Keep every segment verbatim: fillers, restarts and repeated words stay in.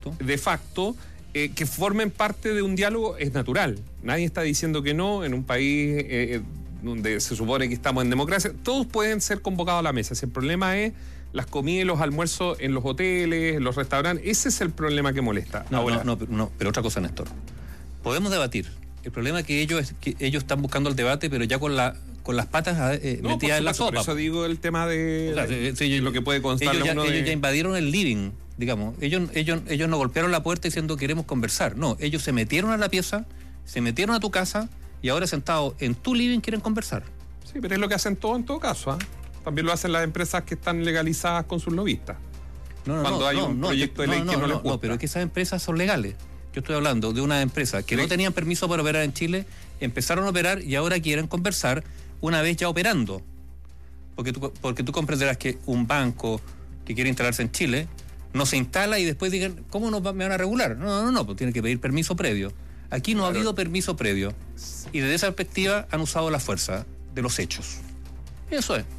de facto, eh, que formen parte de un diálogo es natural. Nadie está diciendo que no en un país eh, donde se supone que estamos en democracia. Todos pueden ser convocados a la mesa. Si el problema es las comidas y los almuerzos en los hoteles, en los restaurantes, ese es el problema que molesta. No, Ahora, no, no, no, pero otra cosa, Néstor. Podemos debatir. El problema es que ellos, es que ellos están buscando el debate, pero ya con la con las patas eh, no, metidas en la supuesto, sopa. Por eso digo el tema de, o sea, de, sí, de lo que puede constar ellos, ya, uno de... ellos ya invadieron el living, digamos. Ellos, ellos, ellos no golpearon la puerta diciendo queremos conversar. No, ellos se metieron a la pieza, se metieron a tu casa y ahora sentados en tu living quieren conversar. Sí, pero es lo que hacen todos en todo caso, ¿eh? También lo hacen las empresas que están legalizadas con sus lobistas. No, no, Cuando no, hay no, un no, proyecto yo, de ley no, que no, no les no, gusta. No, pero es que esas empresas son legales. Yo estoy hablando de una empresa que no tenían permiso para operar en Chile, empezaron a operar y ahora quieren conversar una vez ya operando. Porque tú, porque tú comprenderás que un banco que quiere instalarse en Chile no se instala y después digan, ¿cómo nos va, me van a regular? No, no, no, no, pues tiene que pedir permiso previo. Aquí no claro. ha habido permiso previo. Y desde esa perspectiva han usado la fuerza de los hechos. Eso es.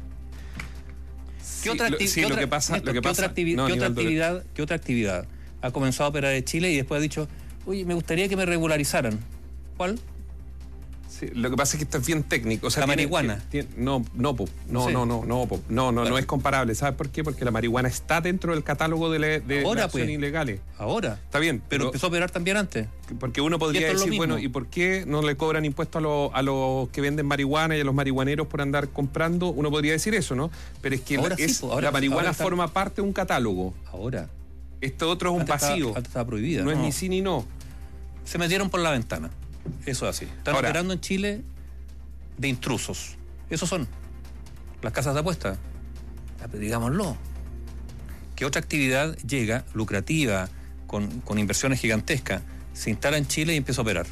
¿Qué otra actividad, ¿qué otra actividad ha comenzado a operar en Chile y después ha dicho, oye, me gustaría que me regularizaran? ¿Cuál? Sí, lo que pasa es que esto es bien técnico. O sea, la tiene, marihuana. Tiene, no, no, po, no, sí. no, no, no, po, no, no, claro. no es comparable. ¿Sabes por qué? Porque la marihuana está dentro del catálogo de, le, de Ahora, acciones pues, ilegales. Ahora. Está bien. Pero, pero empezó a operar también antes. Porque uno podría decir, bueno, ¿y por qué no le cobran impuestos a, lo, a los que venden marihuana y a los marihuaneros por andar comprando? Uno podría decir eso, ¿no? Pero es que ahora la, es, sí, pues, ahora, la marihuana está... forma parte de un catálogo. Ahora. Esto otro es un antes vacío. Estaba, antes estaba prohibida. No, no es ni sí ni no. Se metieron por la ventana. Eso es así. Están ahora, operando en Chile de intrusos. Esos son las casas de apuestas. Digámoslo. ¿Qué otra actividad llega, lucrativa, con, con inversiones gigantescas, se instala en Chile y empieza a operar?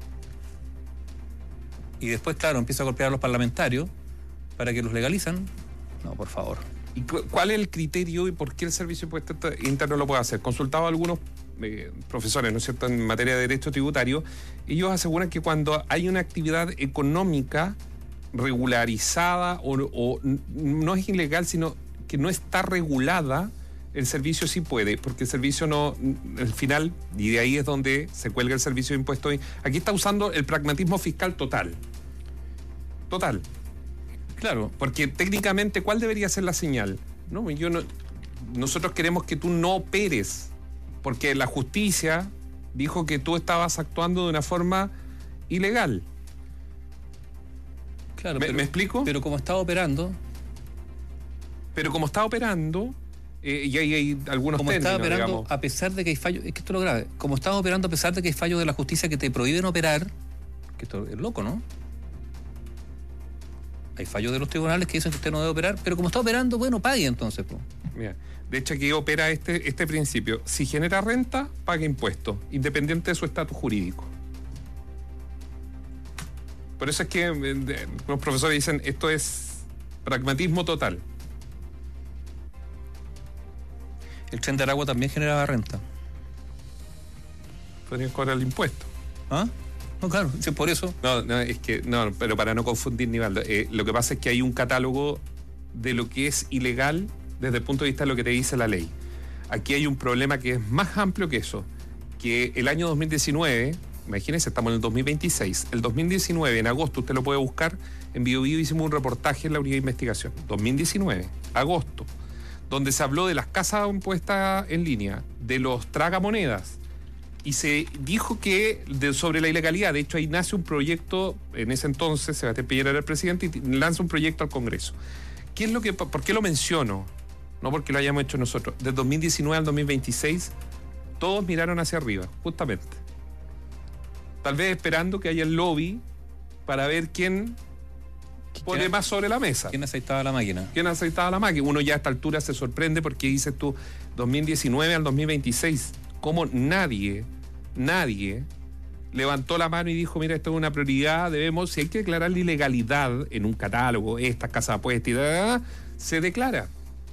Y después, claro, empieza a golpear a los parlamentarios para que los legalizan. No, por favor. ¿Y cu- cuál es el criterio y por qué el Servicio de Impuestos Internos lo puede hacer? Consultado a algunos eh, profesores, ¿no es cierto?, en materia de derecho tributario, ellos aseguran que cuando hay una actividad económica regularizada o, o no es ilegal, sino que no está regulada, el servicio sí puede, porque el servicio no, al final, y de ahí es donde se cuelga el Servicio de Impuestos. Aquí está usando el pragmatismo fiscal total. Total. Claro, porque técnicamente, ¿cuál debería ser la señal? No, yo no, nosotros queremos que tú no operes, porque la justicia dijo que tú estabas actuando de una forma ilegal. Claro, ¿Me, pero, ¿me explico? Pero como estaba operando... Pero como está operando, eh, y hay, hay algunos como términos, estaba operando, digamos. A pesar de que hay fallos, es que esto es lo grave, como estaba operando a pesar de que hay fallos de la justicia que te prohíben operar, que esto es loco, ¿no? Hay fallos de los tribunales que dicen que usted no debe operar, pero como está operando, bueno, pague entonces. Po. Mira, de hecho aquí opera este, este principio. Si genera renta, paga impuestos, independiente de su estatus jurídico. Por eso es que eh, los profesores dicen, esto es pragmatismo total. El Tren de Aragua también generaba renta. Podrían cobrar el impuesto. ¿Ah? No, claro, sí, por eso. No, no, es que, no, pero para no confundir, Nivaldo, eh, lo que pasa es que hay un catálogo de lo que es ilegal desde el punto de vista de lo que te dice la ley. Aquí hay un problema que es más amplio que eso, que el año dos mil diecinueve, imagínense, estamos en el dos mil veintiséis, el dos mil diecinueve, en agosto, usted lo puede buscar, en Bio Bio hicimos un reportaje en la unidad de investigación, dos mil diecinueve, agosto, donde se habló de las casas impuestas en línea, de los tragamonedas, y se dijo que de, sobre la ilegalidad. De hecho, ahí nace un proyecto, en ese entonces Sebastián Piñera era el presidente, y lanza un proyecto al Congreso. ¿Qué es lo que, ¿Por qué lo menciono? No porque lo hayamos hecho nosotros. Del dos mil diecinueve al dos mil veintiséis, todos miraron hacia arriba, justamente. Tal vez esperando que haya el lobby para ver quién pone ¿Quién, más sobre la mesa. ¿Quién aceitaba la máquina? ¿Quién aceitaba la máquina? Uno ya a esta altura se sorprende porque dices tú, dos mil diecinueve al dos mil veintiséis, como nadie... Nadie levantó la mano y dijo, mira, esto es una prioridad, debemos, si hay que declarar la ilegalidad en un catálogo, estas casas de apuestas y da, da, da, se declara.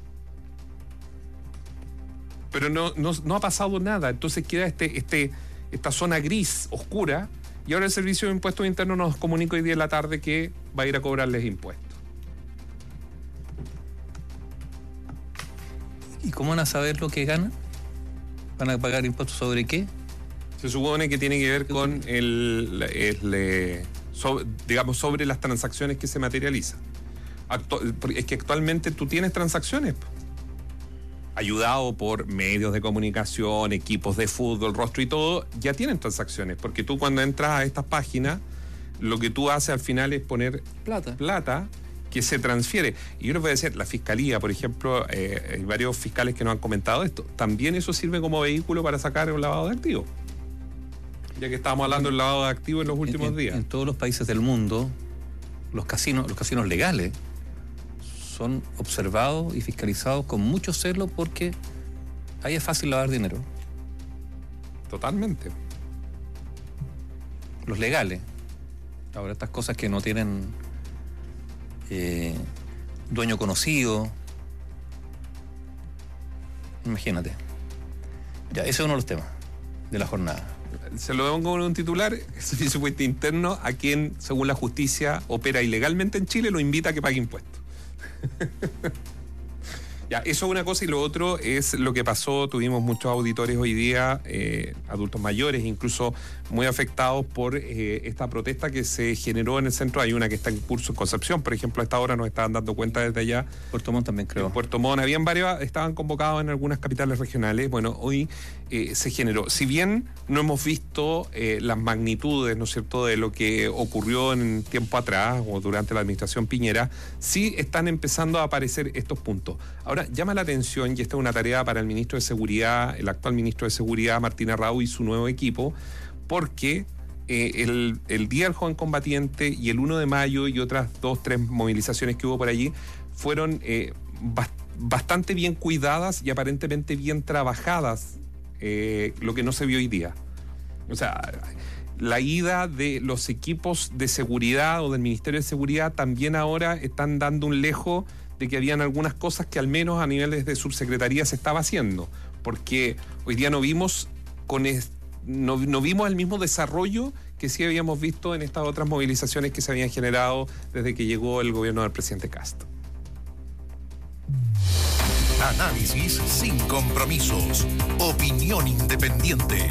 Pero no, no, no ha pasado nada, entonces queda este, este, esta zona gris, oscura, y ahora el Servicio de Impuestos Internos nos comunica hoy día en la tarde que va a ir a cobrarles impuestos. ¿Y cómo van a saber lo que ganan? ¿Van a pagar impuestos sobre qué? Se supone que tiene que ver con el, el, el sobre, digamos, sobre las transacciones que se materializan. Actu- es que actualmente tú tienes transacciones, ayudado por medios de comunicación, equipos de fútbol, rostro y todo, ya tienen transacciones, porque tú cuando entras a estas páginas, lo que tú haces al final es poner Plata. plata que se transfiere. Y yo les voy a decir, la Fiscalía, por ejemplo, eh, hay varios fiscales que nos han comentado esto, también eso sirve como vehículo para sacar un lavado de activos. Ya que estábamos hablando del lavado de activos en los últimos en, días. En todos los países del mundo, los casinos, los casinos legales son observados y fiscalizados con mucho celo porque ahí es fácil lavar dinero. Totalmente. Los legales. Ahora, estas cosas que no tienen eh, dueño conocido. Imagínate. Ya, ese es uno de los temas de la jornada. Se lo pongo con un titular, servicio puente interno a quien, según la justicia, opera ilegalmente en Chile, lo invita a que pague impuestos. Ya, eso es una cosa, y lo otro es lo que pasó. Tuvimos muchos auditores hoy día, eh, adultos mayores, incluso muy afectados por eh, esta protesta que se generó en el centro. Hay una que está en curso en Concepción, por ejemplo, a esta hora nos estaban dando cuenta desde allá. Puerto Montt también, creo. En Puerto Montt, habían varios, estaban convocados en algunas capitales regionales. Bueno, hoy eh, se generó. Si bien no hemos visto eh, las magnitudes, ¿no es cierto?, de lo que ocurrió en tiempo atrás o durante la administración Piñera, sí están empezando a aparecer estos puntos. Ahora, llama la atención, y esta es una tarea para el ministro de Seguridad, el actual ministro de Seguridad, Martín Arrau, y su nuevo equipo, porque eh, el, el Día del Joven Combatiente y el uno de mayo y otras dos, tres movilizaciones que hubo por allí fueron eh, bast- bastante bien cuidadas y aparentemente bien trabajadas, eh, lo que no se vio hoy día. O sea, la ida de los equipos de seguridad o del Ministerio de Seguridad también ahora están dando un lejo de que habían algunas cosas que al menos a niveles de subsecretaría se estaba haciendo, porque hoy día no vimos con es, no, no vimos el mismo desarrollo que sí habíamos visto en estas otras movilizaciones que se habían generado desde que llegó el gobierno del presidente Castro. Análisis sin compromisos. Opinión independiente.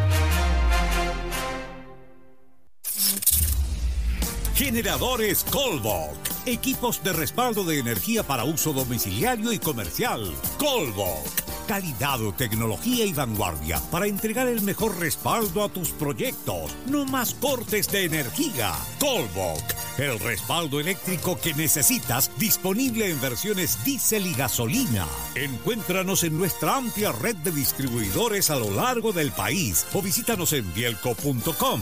Generadores Colbok. Equipos de respaldo de energía para uso domiciliario y comercial. Colbok. Calidad, tecnología y vanguardia para entregar el mejor respaldo a tus proyectos. No más cortes de energía. Colbok. El respaldo eléctrico que necesitas, disponible en versiones diésel y gasolina. Encuéntranos en nuestra amplia red de distribuidores a lo largo del país o visítanos en bielco punto com.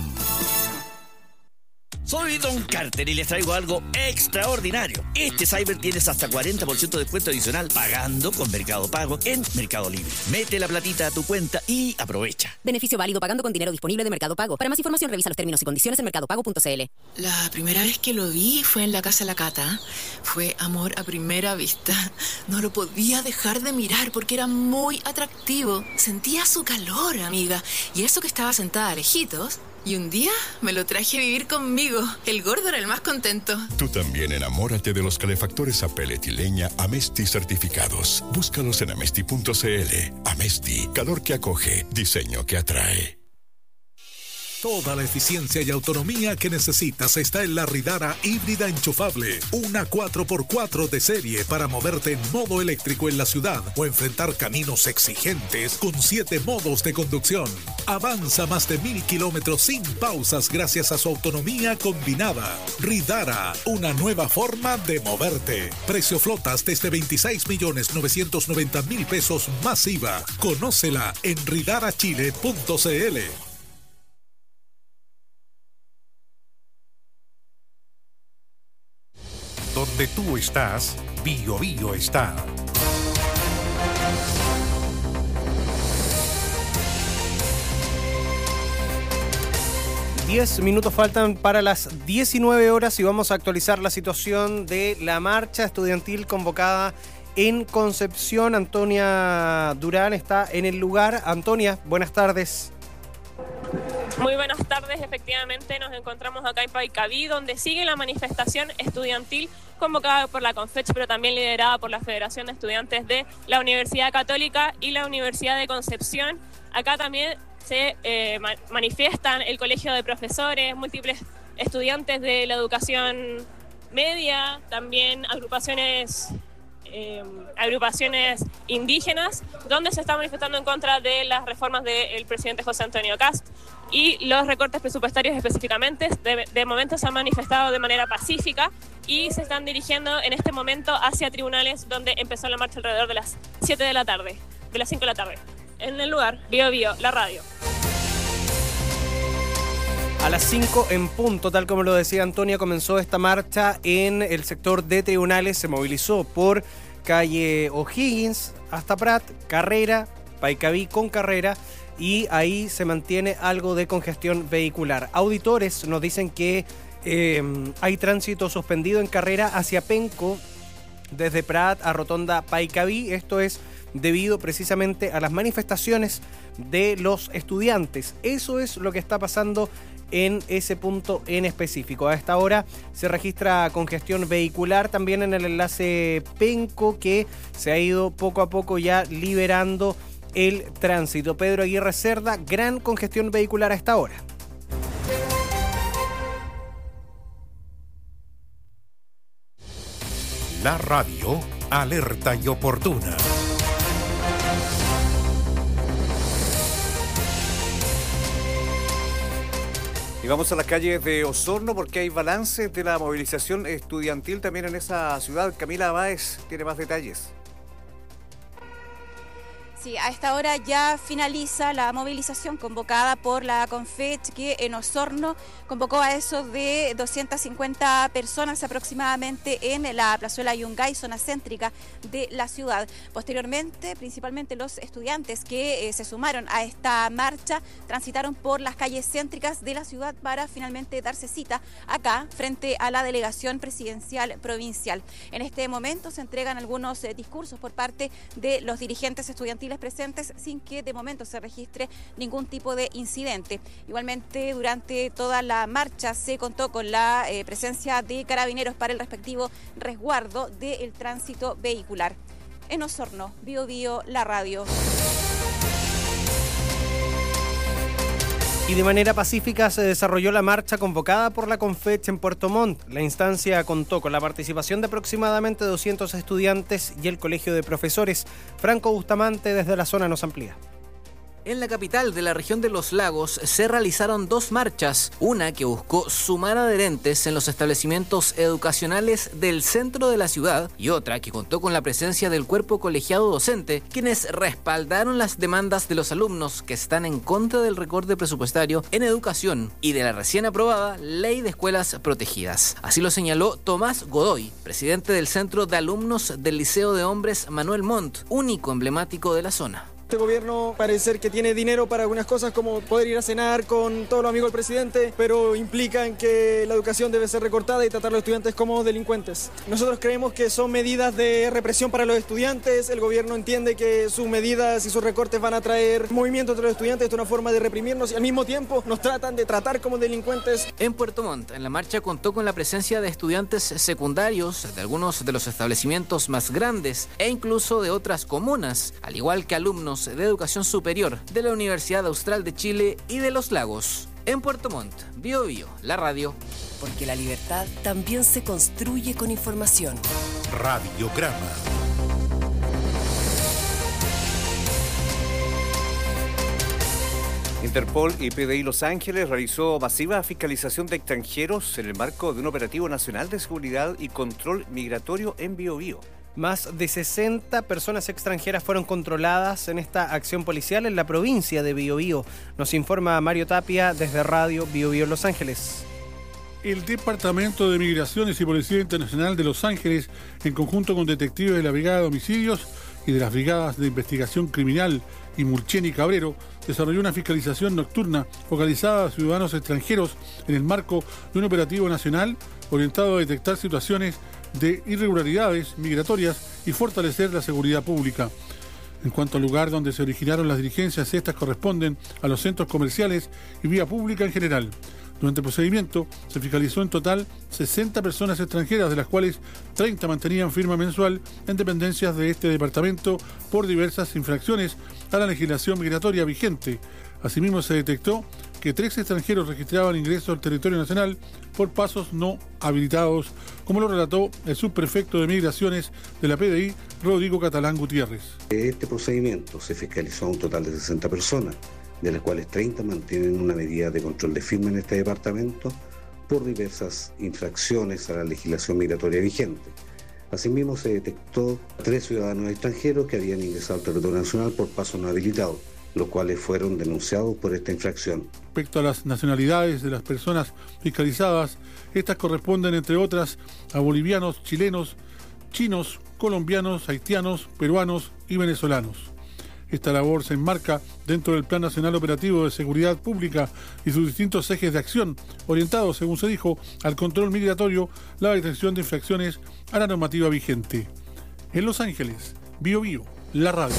Soy Don Carter y les traigo algo extraordinario. Este Cyber tienes hasta cuarenta por ciento de descuento adicional pagando con Mercado Pago en Mercado Libre. Mete la platita a tu cuenta y aprovecha. Beneficio válido pagando con dinero disponible de Mercado Pago. Para más información revisa los términos y condiciones en mercado pago punto c l. La primera vez que lo vi fue en la casa de la Cata. Fue amor a primera vista. No lo podía dejar de mirar porque era muy atractivo. Sentía su calor, amiga. Y eso que estaba sentada a lejitos. Y un día me lo traje a vivir conmigo. El gordo era el más contento. Tú también enamórate de los calefactores a pellet y leña Amesti certificados. Búscalos en amesti punto c l. Amesti, calor que acoge, diseño que atrae. Toda la eficiencia y autonomía que necesitas está en la Ridara híbrida enchufable. Una cuatro por cuatro de serie para moverte en modo eléctrico en la ciudad o enfrentar caminos exigentes con siete modos de conducción. Avanza más de mil kilómetros sin pausas gracias a su autonomía combinada. Ridara, una nueva forma de moverte. Precio flotas desde veintiséis millones novecientos noventa mil pesos más I V A. Conócela en ridara chile punto c l. Donde tú estás, Bio Bio está. Diez minutos faltan para las diecinueve horas y vamos a actualizar la situación de la marcha estudiantil convocada en Concepción. Antonia Durán está en el lugar. Antonia, buenas tardes. Muy buenas tardes, efectivamente nos encontramos acá en Paicaví, donde sigue la manifestación estudiantil convocada por la CONFECH, pero también liderada por la Federación de Estudiantes de la Universidad Católica y la Universidad de Concepción. Acá también se eh, ma- manifiestan el Colegio de Profesores, múltiples estudiantes de la educación media, también agrupaciones... Eh, agrupaciones indígenas, donde se está manifestando en contra de las reformas del presidente José Antonio Kast y los recortes presupuestarios específicamente. De, de momento se han manifestado de manera pacífica y se están dirigiendo en este momento hacia tribunales, donde empezó la marcha alrededor de las siete de la tarde, de las cinco de la tarde. En el lugar, Bio Bio, la radio. A las cinco en punto, tal como lo decía Antonia, comenzó esta marcha en el sector de tribunales. Se movilizó por calle O'Higgins hasta Prat, Carrera, Paicaví con Carrera, y ahí se mantiene algo de congestión vehicular. Auditores nos dicen que eh, hay tránsito suspendido en Carrera hacia Penco, desde Prat a Rotonda Paicaví. Esto es debido precisamente a las manifestaciones de los estudiantes. Eso es lo que está pasando en ese punto en específico. A esta hora se registra congestión vehicular también en el enlace Penco, que se ha ido poco a poco ya liberando el tránsito. Pedro Aguirre Cerda, gran congestión vehicular a esta hora. La radio alerta y oportuna. Y vamos a las calles de Osorno porque hay balances de la movilización estudiantil también en esa ciudad. Camila Báez tiene más detalles. Sí, a esta hora ya finaliza la movilización convocada por la CONFECH, que en Osorno convocó a eso de doscientas cincuenta personas aproximadamente en la plazuela Yungay, zona céntrica de la ciudad. Posteriormente, principalmente los estudiantes que eh, se sumaron a esta marcha transitaron por las calles céntricas de la ciudad para finalmente darse cita acá frente a la delegación presidencial provincial. En este momento se entregan algunos eh, discursos por parte de los dirigentes estudiantiles presentes, sin que de momento se registre ningún tipo de incidente. Igualmente, durante toda la marcha se contó con la eh, presencia de carabineros para el respectivo resguardo del tránsito vehicular. En Osorno, Bio Bio, la radio. Y de manera pacífica se desarrolló la marcha convocada por la CONFECH en Puerto Montt. La instancia contó con la participación de aproximadamente doscientos estudiantes y el Colegio de Profesores. Franco Bustamante desde la zona nos amplía. En la capital de la región de Los Lagos se realizaron dos marchas, una que buscó sumar adherentes en los establecimientos educacionales del centro de la ciudad y otra que contó con la presencia del cuerpo colegiado docente, quienes respaldaron las demandas de los alumnos que están en contra del recorte presupuestario en educación y de la recién aprobada Ley de Escuelas Protegidas. Así lo señaló Tomás Godoy, presidente del Centro de Alumnos del Liceo de Hombres Manuel Montt, único emblemático de la zona. Este gobierno parece ser que tiene dinero para algunas cosas como poder ir a cenar con todos los amigos del presidente, pero implican que la educación debe ser recortada y tratar a los estudiantes como delincuentes. Nosotros creemos que son medidas de represión para los estudiantes. El gobierno entiende que sus medidas y sus recortes van a traer movimiento entre los estudiantes. Esto es una forma de reprimirnos y al mismo tiempo nos tratan de tratar como delincuentes. En Puerto Montt, en la marcha contó con la presencia de estudiantes secundarios de algunos de los establecimientos más grandes e incluso de otras comunas, al igual que alumnos de educación superior de la Universidad Austral de Chile y de Los Lagos. En Puerto Montt, Bio Bio, la radio. Porque la libertad también se construye con información. Radiograma. Interpol y P D I Los Ángeles realizó masiva fiscalización de extranjeros en el marco de un operativo nacional de seguridad y control migratorio en Bio Bio. Más de sesenta personas extranjeras fueron controladas en esta acción policial en la provincia de Bio Bio. Nos informa Mario Tapia desde Radio Bio Bio Los Ángeles. El Departamento de Migraciones y Policía Internacional de Los Ángeles, en conjunto con detectives de la Brigada de Homicidios y de las Brigadas de Investigación Criminal y Mulchen y Cabrero, desarrolló una fiscalización nocturna focalizada a ciudadanos extranjeros en el marco de un operativo nacional orientado a detectar situaciones de irregularidades migratorias y fortalecer la seguridad pública. En cuanto al lugar donde se originaron las diligencias, estas corresponden a los centros comerciales y vía pública en general. Durante el procedimiento se fiscalizó en total sesenta personas extranjeras, de las cuales treinta mantenían firma mensual en dependencias de este departamento por diversas infracciones a la legislación migratoria vigente. Asimismo, se detectó que tres extranjeros registraban ingreso al territorio nacional por pasos no habilitados, como lo relató el subprefecto de Migraciones de la P D I, Rodrigo Catalán Gutiérrez. Este procedimiento se fiscalizó a un total de sesenta personas, de las cuales treinta mantienen una medida de control de firma en este departamento por diversas infracciones a la legislación migratoria vigente. Asimismo, se detectó tres ciudadanos extranjeros que habían ingresado al territorio nacional por pasos no habilitados, los cuales fueron denunciados por esta infracción. Respecto a las nacionalidades de las personas fiscalizadas, estas corresponden, entre otras, a bolivianos, chilenos, chinos, colombianos, haitianos, peruanos y venezolanos. Esta labor se enmarca dentro del Plan Nacional Operativo de Seguridad Pública y sus distintos ejes de acción, orientados, según se dijo, al control migratorio, la detección de infracciones a la normativa vigente. En Los Ángeles, Bio Bio, la radio.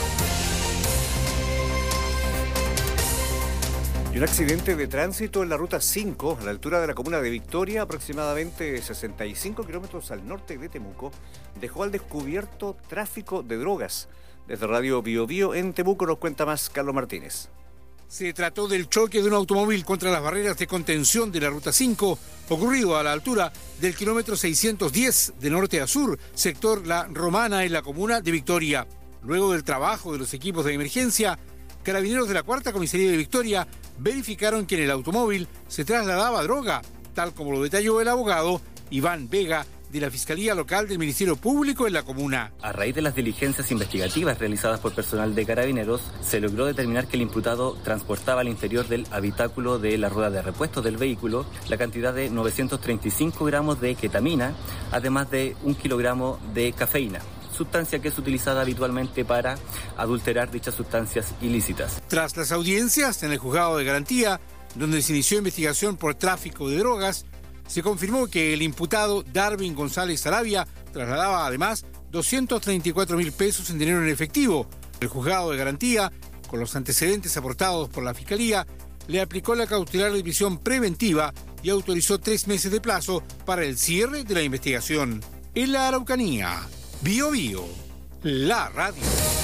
Y un accidente de tránsito en la ruta cinco, a la altura de la comuna de Victoria, aproximadamente sesenta y cinco kilómetros al norte de Temuco, dejó al descubierto tráfico de drogas. Desde Radio Bio Bio en Temuco nos cuenta más Carlos Martínez. Se trató del choque de un automóvil contra las barreras de contención de la ruta cinco, ocurrido a la altura del kilómetro seiscientos diez de norte a sur, sector La Romana, en la comuna de Victoria. Luego del trabajo de los equipos de emergencia, carabineros de la cuarta comisaría de Victoria verificaron que en el automóvil se trasladaba droga, tal como lo detalló el abogado Iván Vega, de la Fiscalía Local del Ministerio Público en la comuna. A raíz de las diligencias investigativas realizadas por personal de Carabineros, se logró determinar que el imputado transportaba al interior del habitáculo de la rueda de repuesto del vehículo la cantidad de novecientos treinta y cinco gramos de ketamina, además de un kilogramo de cafeína, sustancia que es utilizada habitualmente para adulterar dichas sustancias ilícitas. Tras las audiencias en el juzgado de garantía, donde se inició investigación por tráfico de drogas, se confirmó que el imputado Darwin González Sarabia trasladaba además doscientos treinta y cuatro mil pesos en dinero en efectivo. El juzgado de garantía, con los antecedentes aportados por la Fiscalía, le aplicó la cautelar de prisión preventiva y autorizó tres meses de plazo para el cierre de la investigación. En la Araucanía, Bio Bio, la radio.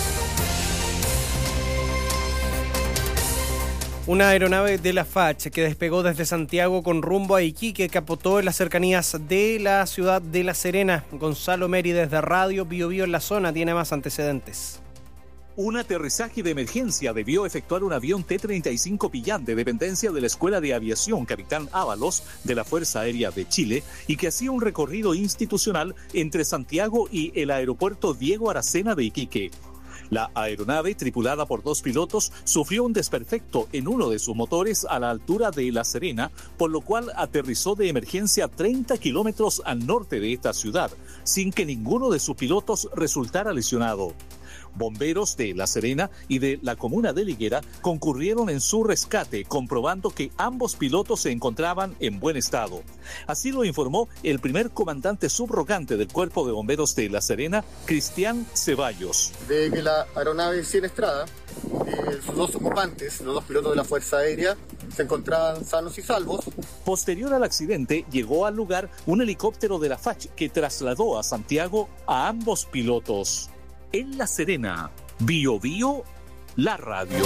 Una aeronave de la F A C que despegó desde Santiago con rumbo a Iquique capotó en las cercanías de la ciudad de La Serena. Gonzalo Meri desde Radio Bio Bio en la zona tiene más antecedentes. Un aterrizaje de emergencia debió efectuar un avión T treinta y cinco Pillán de dependencia de la Escuela de Aviación Capitán Ábalos de la Fuerza Aérea de Chile y que hacía un recorrido institucional entre Santiago y el aeropuerto Diego Aracena de Iquique. La aeronave, tripulada por dos pilotos, sufrió un desperfecto en uno de sus motores a la altura de La Serena, por lo cual aterrizó de emergencia treinta kilómetros al norte de esta ciudad, sin que ninguno de sus pilotos resultara lesionado. Bomberos de La Serena y de la comuna de Liguera concurrieron en su rescate, comprobando que ambos pilotos se encontraban en buen estado. Así lo informó el primer comandante subrogante del Cuerpo de Bomberos de La Serena, Cristian Ceballos. De que la aeronave Sienestrada, eh, sus dos ocupantes, los dos pilotos de la Fuerza Aérea, se encontraban sanos y salvos. Posterior al accidente, llegó al lugar un helicóptero de la F A C que trasladó a Santiago a ambos pilotos. En La Serena, Bio Bio, la radio.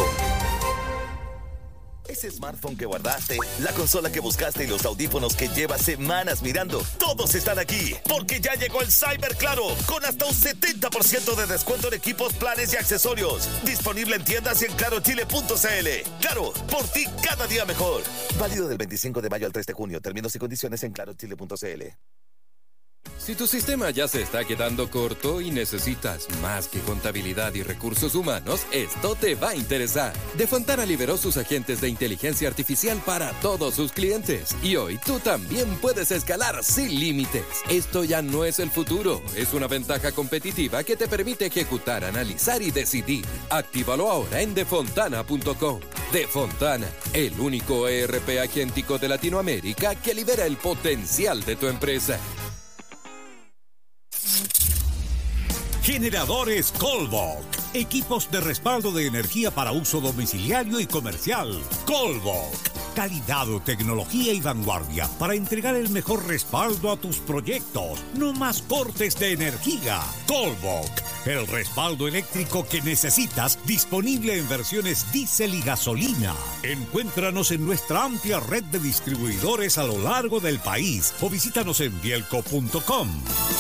Ese smartphone que guardaste, la consola que buscaste y los audífonos que llevas semanas mirando, todos están aquí, porque ya llegó el Cyber Claro, con hasta un setenta por ciento de descuento en equipos, planes y accesorios. Disponible en tiendas y en claro chile punto c l. Claro, por ti cada día mejor. Válido del veinticinco de mayo al tres de junio. Términos y condiciones en claro chile punto c l. Si tu sistema ya se está quedando corto y necesitas más que contabilidad y recursos humanos, esto te va a interesar. Defontana liberó sus agentes de inteligencia artificial para todos sus clientes. Y hoy tú también puedes escalar sin límites. Esto ya no es el futuro, es una ventaja competitiva que te permite ejecutar, analizar y decidir. Actívalo ahora en defontana punto com. Defontana, el único E R P agéntico de Latinoamérica que libera el potencial de tu empresa. Generadores Colbach. Equipos de respaldo de energía para uso domiciliario y comercial. Colvoc. Calidad, tecnología y vanguardia para entregar el mejor respaldo a tus proyectos. No más cortes de energía. Colvoc. El respaldo eléctrico que necesitas, disponible en versiones diésel y gasolina. Encuéntranos en nuestra amplia red de distribuidores a lo largo del país o visítanos en bielco punto com.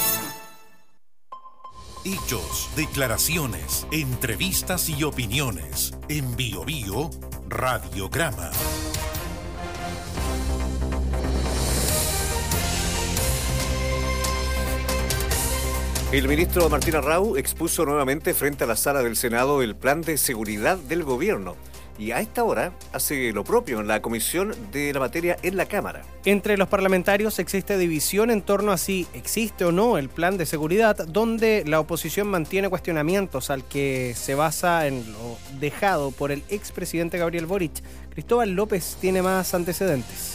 Hechos, declaraciones, entrevistas y opiniones. En Bio Bio, Radiograma. El ministro Martín Arrau expuso nuevamente frente a la sala del Senado el plan de seguridad del gobierno. Y a esta hora hace lo propio en la comisión de la materia en la Cámara. Entre los parlamentarios existe división en torno a si existe o no el plan de seguridad, donde la oposición mantiene cuestionamientos al que se basa en lo dejado por el expresidente Gabriel Boric. Cristóbal López tiene más antecedentes.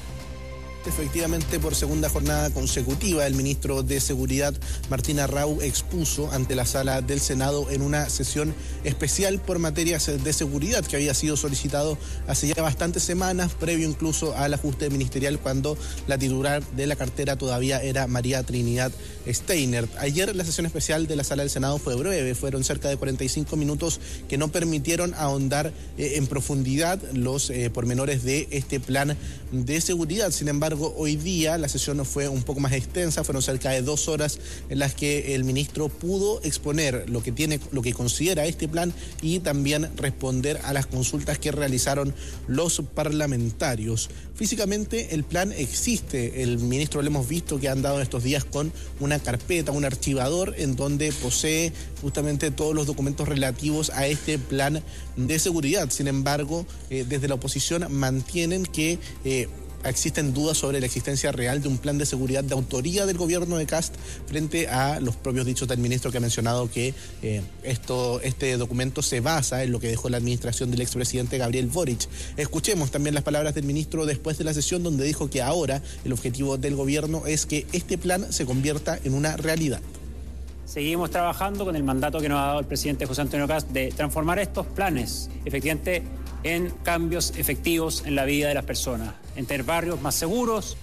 Efectivamente, por segunda jornada consecutiva, el ministro de Seguridad, Martín Arrau, expuso ante la sala del Senado en una sesión especial por materias de seguridad que había sido solicitado hace ya bastantes semanas, previo incluso al ajuste ministerial, cuando la titular de la cartera todavía era María Trinidad Steiner. Ayer la sesión especial de la sala del Senado fue breve, fueron cerca de cuarenta y cinco minutos que no permitieron ahondar eh, en profundidad los eh, pormenores de este plan de seguridad. Sin embargo, hoy día la sesión fue un poco más extensa, fueron cerca de dos horas en las que el ministro pudo exponer lo que tiene, lo que considera este plan y también responder a las consultas que realizaron los parlamentarios. Físicamente el plan existe, el ministro lo hemos visto que ha andado estos días con una carpeta, un archivador en donde posee justamente todos los documentos relativos a este plan de seguridad. Sin embargo, eh, desde la oposición mantienen que eh, existen dudas sobre la existencia real de un plan de seguridad de autoría del gobierno de Kast frente a los propios dichos del ministro, que ha mencionado que eh, esto, este documento se basa en lo que dejó la administración del expresidente Gabriel Boric. Escuchemos también las palabras del ministro después de la sesión, donde dijo que ahora el objetivo del gobierno es que este plan se convierta en una realidad. Seguimos trabajando con el mandato que nos ha dado el presidente José Antonio Kast de transformar estos planes efectivamente en cambios efectivos en la vida de las personas, en tener barrios más seguros.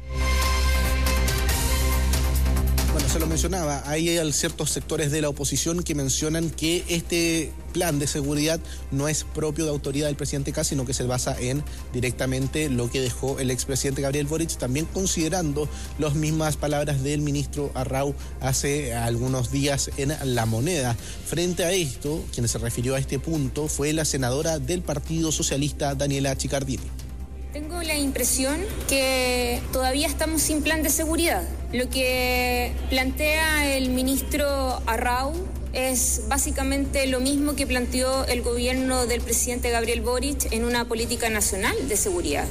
Bueno, se lo mencionaba, hay ciertos sectores de la oposición que mencionan que este plan de seguridad no es propio de autoridad del presidente Kast, sino que se basa en directamente lo que dejó el expresidente Gabriel Boric, también considerando las mismas palabras del ministro Arrau hace algunos días en La Moneda. Frente a esto, quien se refirió a este punto fue la senadora del Partido Socialista, Daniela Chiccardini. Tengo la impresión que todavía estamos sin plan de seguridad. Lo que plantea el ministro Arrau es básicamente lo mismo que planteó el gobierno del presidente Gabriel Boric en una política nacional de seguridad.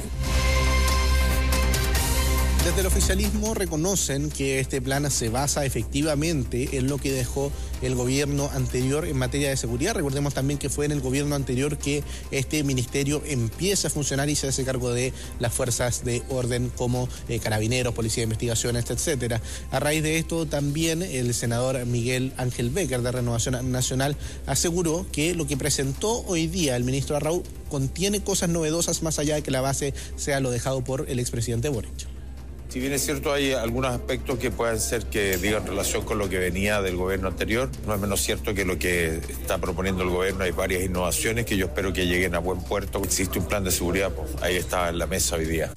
Desde el oficialismo reconocen que este plan se basa efectivamente en lo que dejó el gobierno anterior en materia de seguridad. Recordemos también que fue en el gobierno anterior que este ministerio empieza a funcionar y se hace cargo de las fuerzas de orden como eh, carabineros, policía de investigaciones, etcétera. A raíz de esto también el senador Miguel Ángel Becker de Renovación Nacional aseguró que lo que presentó hoy día el ministro Arrau contiene cosas novedosas más allá de que la base sea lo dejado por el expresidente Boric. Si bien es cierto, hay algunos aspectos que pueden ser que digan relación con lo que venía del gobierno anterior, no es menos cierto que lo que está proponiendo el gobierno hay varias innovaciones que yo espero que lleguen a buen puerto. Existe un plan de seguridad, pues ahí está en la mesa hoy día.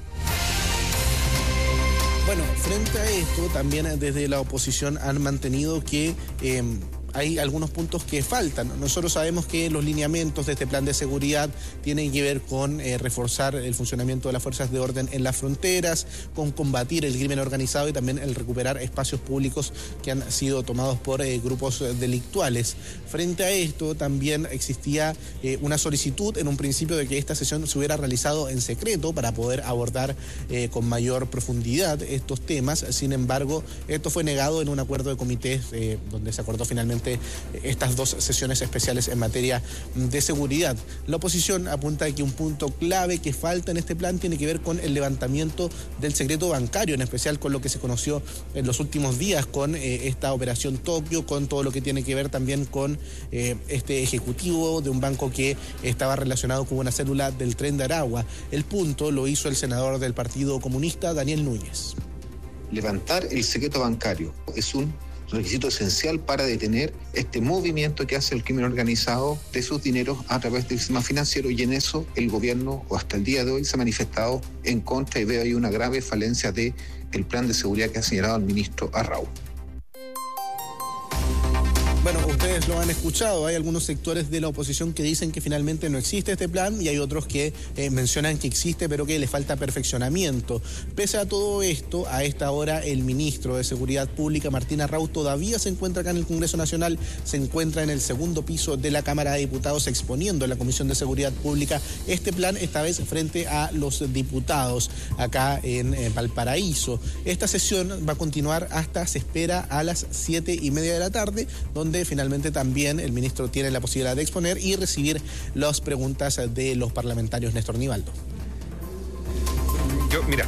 Bueno, frente a esto, también desde la oposición han mantenido que Eh, hay algunos puntos que faltan. Nosotros sabemos que los lineamientos de este plan de seguridad tienen que ver con eh, reforzar el funcionamiento de las fuerzas de orden en las fronteras, con combatir el crimen organizado y también el recuperar espacios públicos que han sido tomados por eh, grupos delictuales. Frente a esto también existía eh, una solicitud en un principio de que esta sesión se hubiera realizado en secreto para poder abordar eh, con mayor profundidad estos temas. Sin embargo, esto fue negado en un acuerdo de comités eh, donde se acordó finalmente durante estas dos sesiones especiales en materia de seguridad. La oposición apunta a que un punto clave que falta en este plan tiene que ver con el levantamiento del secreto bancario, en especial con lo que se conoció en los últimos días con eh, esta operación Tokio, con todo lo que tiene que ver también con eh, este ejecutivo de un banco que estaba relacionado con una célula del Tren de Aragua. El punto lo hizo el senador del Partido Comunista, Daniel Núñez. Levantar el secreto bancario es un requisito esencial para detener este movimiento que hace el crimen organizado de sus dineros a través del sistema financiero, y en eso el gobierno, o hasta el día de hoy, se ha manifestado en contra, y veo ahí una grave falencia del plan de seguridad que ha señalado el ministro Arrau. Bueno, ustedes lo han escuchado, hay algunos sectores de la oposición que dicen que finalmente no existe este plan y hay otros que eh, mencionan que existe pero que le falta perfeccionamiento. Pese a todo esto, a esta hora el ministro de Seguridad Pública, Martín Arrau, todavía se encuentra acá en el Congreso Nacional, se encuentra en el segundo piso de la Cámara de Diputados exponiendo en la Comisión de Seguridad Pública este plan, esta vez frente a los diputados acá en eh, Valparaíso. Esta sesión va a continuar hasta, se espera, a las siete y media de la tarde, donde finalmente también el ministro tiene la posibilidad de exponer y recibir las preguntas de los parlamentarios. Néstor Nivaldo. Yo, mira,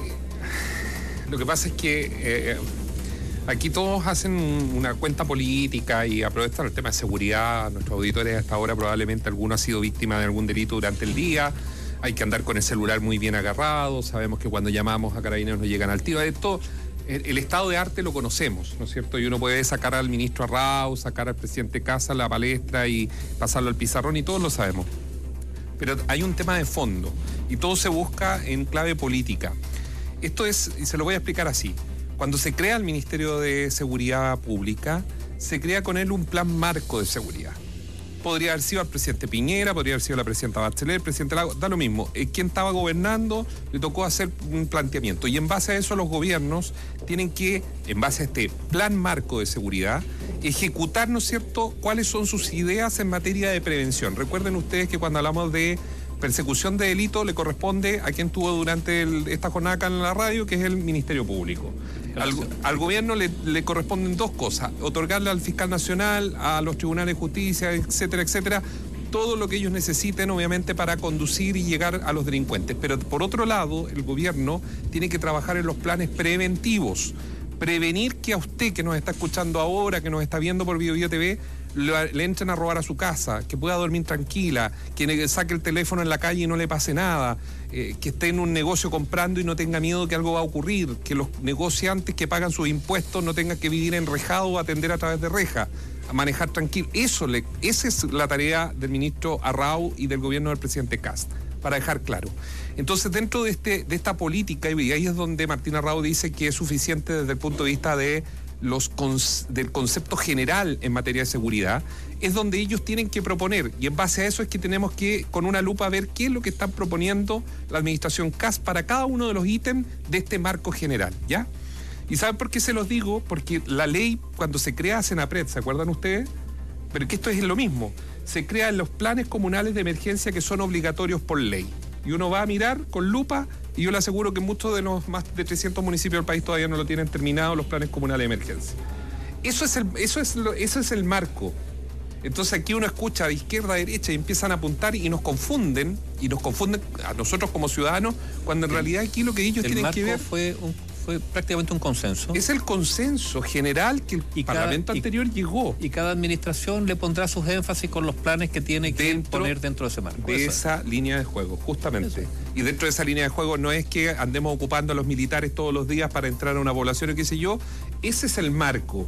lo que pasa es que eh, aquí todos hacen una cuenta política y aprovechan el tema de seguridad. Nuestros auditores hasta ahora probablemente alguno ha sido víctima de algún delito durante el día. Hay que andar con el celular muy bien agarrado. Sabemos que cuando llamamos a Carabineros nos llegan al tiro. Esto, el, el estado de arte lo conocemos, ¿no es cierto? Y uno puede sacar al ministro Arrau, sacar al presidente Casa a la palestra y pasarlo al pizarrón, y todos lo sabemos. Pero hay un tema de fondo y todo se busca en clave política. Esto es, y se lo voy a explicar así. Cuando se crea el Ministerio de Seguridad Pública, se crea con él un plan marco de seguridad. Podría haber sido el presidente Piñera, podría haber sido la presidenta Bachelet, el presidente Lago, da lo mismo. Quien estaba gobernando le tocó hacer un planteamiento. Y en base a eso los gobiernos tienen que, en base a este plan marco de seguridad, ejecutar, ¿no es cierto?, cuáles son sus ideas en materia de prevención. Recuerden ustedes que cuando hablamos de persecución de delito le corresponde a quien tuvo durante el, esta jornada acá en la radio, que es el Ministerio Público. Al, al gobierno le, le corresponden dos cosas: otorgarle al fiscal nacional, a los tribunales de justicia, etcétera, etcétera, todo lo que ellos necesiten, obviamente, para conducir y llegar a los delincuentes. Pero por otro lado, el gobierno tiene que trabajar en los planes preventivos. Prevenir que a usted que nos está escuchando ahora, que nos está viendo por Bio Bio T V, le, le entren a robar a su casa, que pueda dormir tranquila, que saque el teléfono en la calle y no le pase nada, eh, que esté en un negocio comprando y no tenga miedo que algo va a ocurrir, que los negociantes que pagan sus impuestos no tengan que vivir enrejado o atender a través de reja, a manejar tranquilo. Eso le, esa es la tarea del ministro Arrau y del gobierno del presidente Kast, para dejar claro. Entonces, dentro de, este, de esta política, y ahí es donde Martín Arrau dice que es suficiente desde el punto de vista de los del concepto general en materia de seguridad, es donde ellos tienen que proponer, y en base a eso es que tenemos que, con una lupa, ver qué es lo que están proponiendo la administración Kast para cada uno de los ítems de este marco general, ¿ya? ¿Y saben por qué se los digo? Porque la ley, cuando se crea Senapred, ¿se acuerdan ustedes? Pero que esto es lo mismo, se crean los planes comunales de emergencia que son obligatorios por ley. Y uno va a mirar con lupa, y yo le aseguro que muchos de los más de trescientos municipios del país todavía no lo tienen terminado, los planes comunales de emergencia. Eso es el, eso es lo, eso es el marco. Entonces aquí uno escucha de izquierda a derecha y empiezan a apuntar y nos confunden, y nos confunden a nosotros como ciudadanos, cuando en realidad aquí lo que ellos el tienen marco que ver fue un Fue prácticamente un consenso. Es el consenso general que el y Parlamento cada, anterior y, llegó. Y cada administración le pondrá sus énfasis con los planes que tiene que dentro, poner dentro de ese marco. De esa es. línea de juego, justamente. Eso. Y dentro de esa línea de juego no es que andemos ocupando a los militares todos los días para entrar a una población o qué sé yo. Ese es el marco.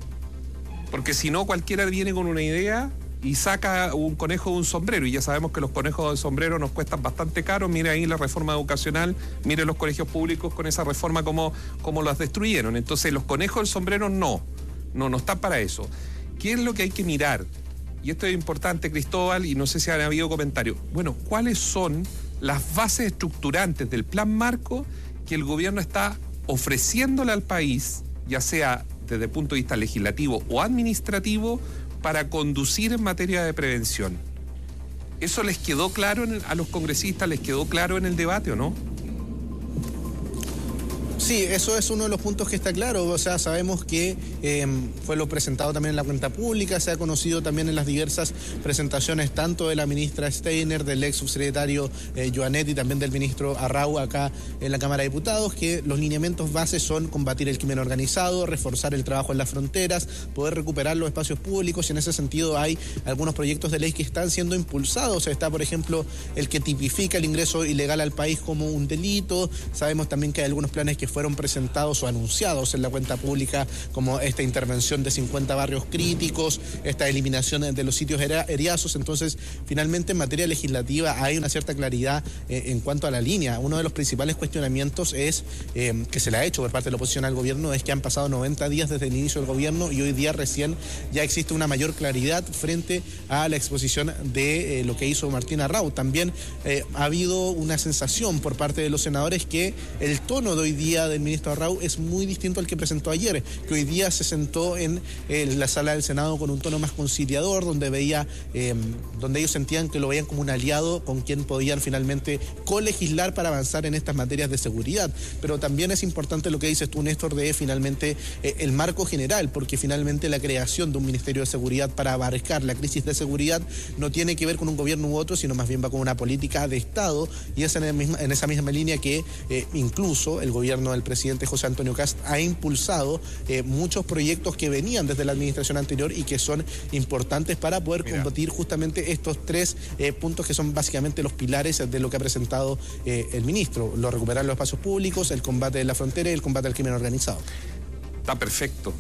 Porque si no, cualquiera viene con una idea y saca un conejo de un sombrero, y ya sabemos que los conejos de sombrero nos cuestan bastante caro. Mire ahí la reforma educacional, mire los colegios públicos con esa reforma como, como las destruyeron. Entonces los conejos del sombrero no, no, no están para eso. ¿Qué es lo que hay que mirar? Y esto es importante, Cristóbal, y no sé si han habido comentarios. Bueno, ¿cuáles son las bases estructurantes del plan marco que el gobierno está ofreciéndole al país, ya sea desde el punto de vista legislativo o administrativo, para conducir en materia de prevención? ¿Eso les quedó claro en el, a los congresistas, les quedó claro en el debate o no? Sí, eso es uno de los puntos que está claro. O sea, sabemos que eh, fue lo presentado también en la cuenta pública, se ha conocido también en las diversas presentaciones tanto de la ministra Steiner, del ex subsecretario eh, Joanet y también del ministro Arrau acá en la Cámara de Diputados, que los lineamientos bases son combatir el crimen organizado, reforzar el trabajo en las fronteras, poder recuperar los espacios públicos, y en ese sentido hay algunos proyectos de ley que están siendo impulsados. Está, por ejemplo, el que tipifica el ingreso ilegal al país como un delito. Sabemos también que hay algunos planes que fueron presentados o anunciados en la cuenta pública, como esta intervención de cincuenta barrios críticos, esta eliminación de los sitios eriazos. Entonces, finalmente en materia legislativa hay una cierta claridad eh, en cuanto a la línea. Uno de los principales cuestionamientos es eh, que se le ha hecho por parte de la oposición al gobierno, es que han pasado noventa días desde el inicio del gobierno y hoy día recién ya existe una mayor claridad frente a la exposición de eh, lo que hizo Martín Arrau. También eh, ha habido una sensación por parte de los senadores que el tono de hoy día del ministro Arrau es muy distinto al que presentó ayer, que hoy día se sentó en eh, la sala del Senado con un tono más conciliador, donde veía, eh, donde ellos sentían que lo veían como un aliado con quien podían finalmente colegislar para avanzar en estas materias de seguridad. Pero también es importante lo que dices tú, Néstor, de finalmente eh, el marco general, porque finalmente la creación de un Ministerio de Seguridad para abarcar la crisis de seguridad no tiene que ver con un gobierno u otro, sino más bien va con una política de Estado, y es en, el misma, en esa misma línea que eh, incluso el gobierno del presidente José Antonio Kast ha impulsado eh, muchos proyectos que venían desde la administración anterior y que son importantes para poder Mira. combatir justamente estos tres eh, puntos que son básicamente los pilares de lo que ha presentado eh, el ministro: lo recuperar los espacios públicos, el combate de la frontera y el combate al crimen organizado. Está perfecto,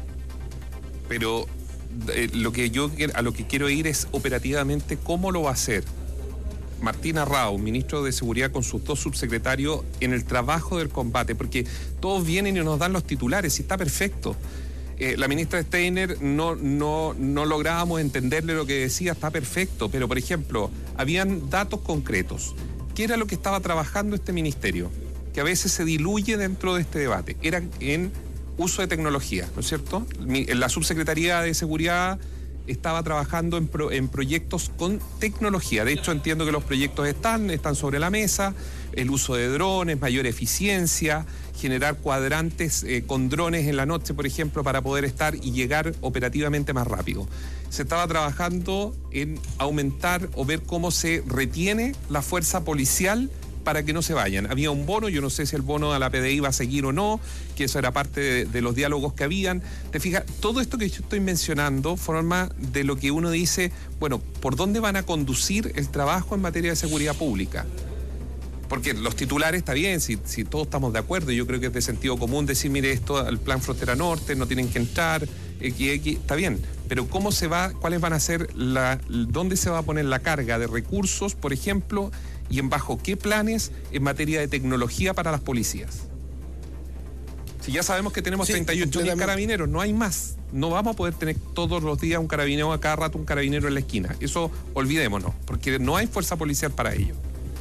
pero eh, lo que yo a lo que quiero ir es operativamente cómo lo va a hacer Martín Arrau, ministro de Seguridad, con sus dos subsecretarios en el trabajo del combate, porque todos vienen y nos dan los titulares y está perfecto. Eh, la ministra Steiner no, no, no lográbamos entenderle lo que decía, está perfecto, pero por ejemplo, habían datos concretos. ¿Qué era lo que estaba trabajando este ministerio? Que a veces se diluye dentro de este debate. Era en uso de tecnología, ¿no es cierto? La subsecretaría de Seguridad estaba trabajando en, pro, en proyectos con tecnología. De hecho, entiendo que los proyectos están, están sobre la mesa. El uso de drones, mayor eficiencia, generar cuadrantes eh, con drones en la noche, por ejemplo, para poder estar y llegar operativamente más rápido. Se estaba trabajando en aumentar o ver cómo se retiene la fuerza policial para que no se vayan. Había un bono, yo no sé si el bono a la P D I va a seguir o no, que eso era parte de, de los diálogos que habían. Te fijas, todo esto que yo estoy mencionando forma de lo que uno dice, bueno, ¿por dónde van a conducir el trabajo en materia de seguridad pública? Porque los titulares está bien, si, si todos estamos de acuerdo, yo creo que es de sentido común decir, mire, esto, el plan Frontera Norte, no tienen que entrar, X, X, está bien, pero ¿cómo se va, cuáles van a ser, la, dónde se va a poner la carga de recursos, por ejemplo, y en bajo qué planes en materia de tecnología para las policías? Si ya sabemos que tenemos sí, treinta y ocho mil carabineros, no hay más. No vamos a poder tener todos los días un carabinero, a cada rato un carabinero en la esquina. Eso olvidémonos, porque no hay fuerza policial para ello.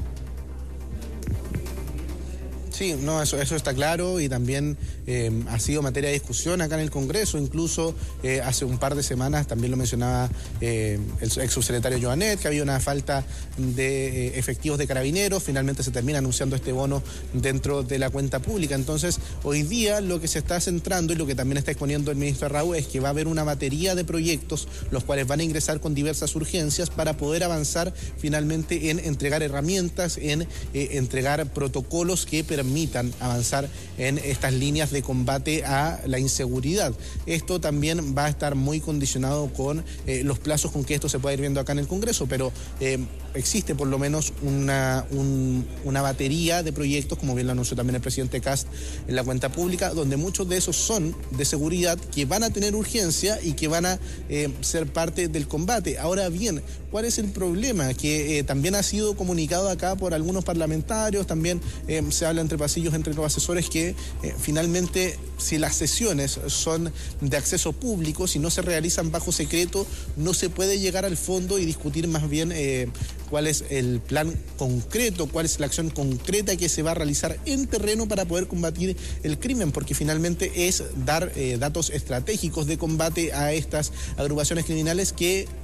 Sí, no, eso, eso está claro, y también eh, ha sido materia de discusión acá en el Congreso. Incluso eh, hace un par de semanas también lo mencionaba eh, el ex subsecretario Joanet, que había una falta de eh, efectivos de carabineros. Finalmente se termina anunciando este bono dentro de la cuenta pública. Entonces, hoy día lo que se está centrando y lo que también está exponiendo el ministro Arrau es que va a haber una batería de proyectos, los cuales van a ingresar con diversas urgencias para poder avanzar finalmente en entregar herramientas, en eh, entregar protocolos que permitan permitan avanzar en estas líneas de combate a la inseguridad. Esto también va a estar muy condicionado con eh, los plazos con que esto se pueda ir viendo acá en el Congreso, pero eh, existe por lo menos una, un, una batería de proyectos, como bien lo anunció también el presidente Kast en la cuenta pública, donde muchos de esos son de seguridad, que van a tener urgencia y que van a eh, ser parte del combate. Ahora bien, ¿cuál es el problema? Que eh, también ha sido comunicado acá por algunos parlamentarios, también eh, se habla entre pasillos entre los asesores que eh, finalmente, si las sesiones son de acceso público, si no se realizan bajo secreto, no se puede llegar al fondo y discutir más bien eh, cuál es el plan concreto, cuál es la acción concreta que se va a realizar en terreno para poder combatir el crimen, porque finalmente es dar eh, datos estratégicos de combate a estas agrupaciones criminales que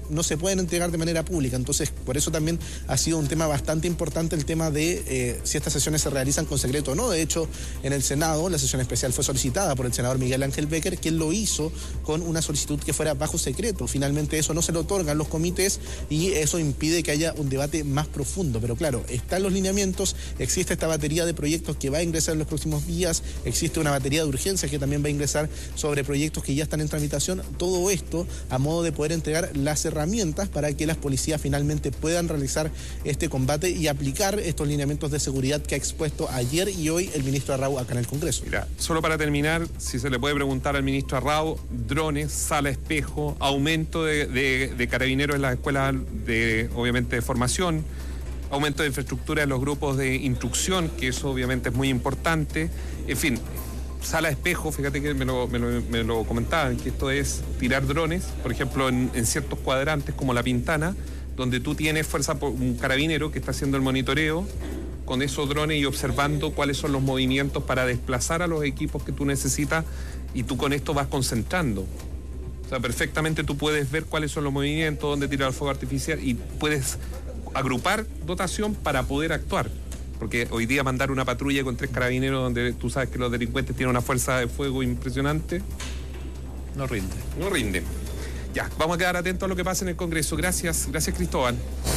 no se pueden entregar de manera pública. Entonces, por eso también ha sido un tema bastante importante el tema de eh, si estas sesiones se realizan con secreto o no. De hecho, en el Senado, la sesión especial fue solicitada por el senador Miguel Ángel Becker, quien lo hizo con una solicitud que fuera bajo secreto. Finalmente eso no se lo otorgan los comités y eso impide que haya un debate más profundo. Pero claro, están los lineamientos, existe esta batería de proyectos que va a ingresar en los próximos días, existe una batería de urgencias que también va a ingresar sobre proyectos que ya están en tramitación. Todo esto a modo de poder entregar las herramientas para que las policías finalmente puedan realizar este combate y aplicar estos lineamientos de seguridad que ha expuesto ayer y hoy el ministro Arrau acá en el Congreso. Mira, solo para terminar, si se le puede preguntar al ministro Arrau, drones, sala espejo, aumento de, de, de carabineros en las escuelas de, obviamente, de formación, aumento de infraestructura en los grupos de instrucción, que eso obviamente es muy importante, en fin, sala espejo, fíjate que me lo, me lo, me lo comentaban, que esto es tirar drones, por ejemplo, en, en ciertos cuadrantes como La Pintana, donde tú tienes fuerza, un carabinero que está haciendo el monitoreo con esos drones y observando cuáles son los movimientos para desplazar a los equipos que tú necesitas, y tú con esto vas concentrando. O sea, perfectamente tú puedes ver cuáles son los movimientos, dónde tirar el fuego artificial, y puedes agrupar dotación para poder actuar. Porque hoy día mandar una patrulla con tres carabineros donde tú sabes que los delincuentes tienen una fuerza de fuego impresionante, no rinde. No rinde. Ya, vamos a quedar atentos a lo que pasa en el Congreso. Gracias, gracias Cristóbal.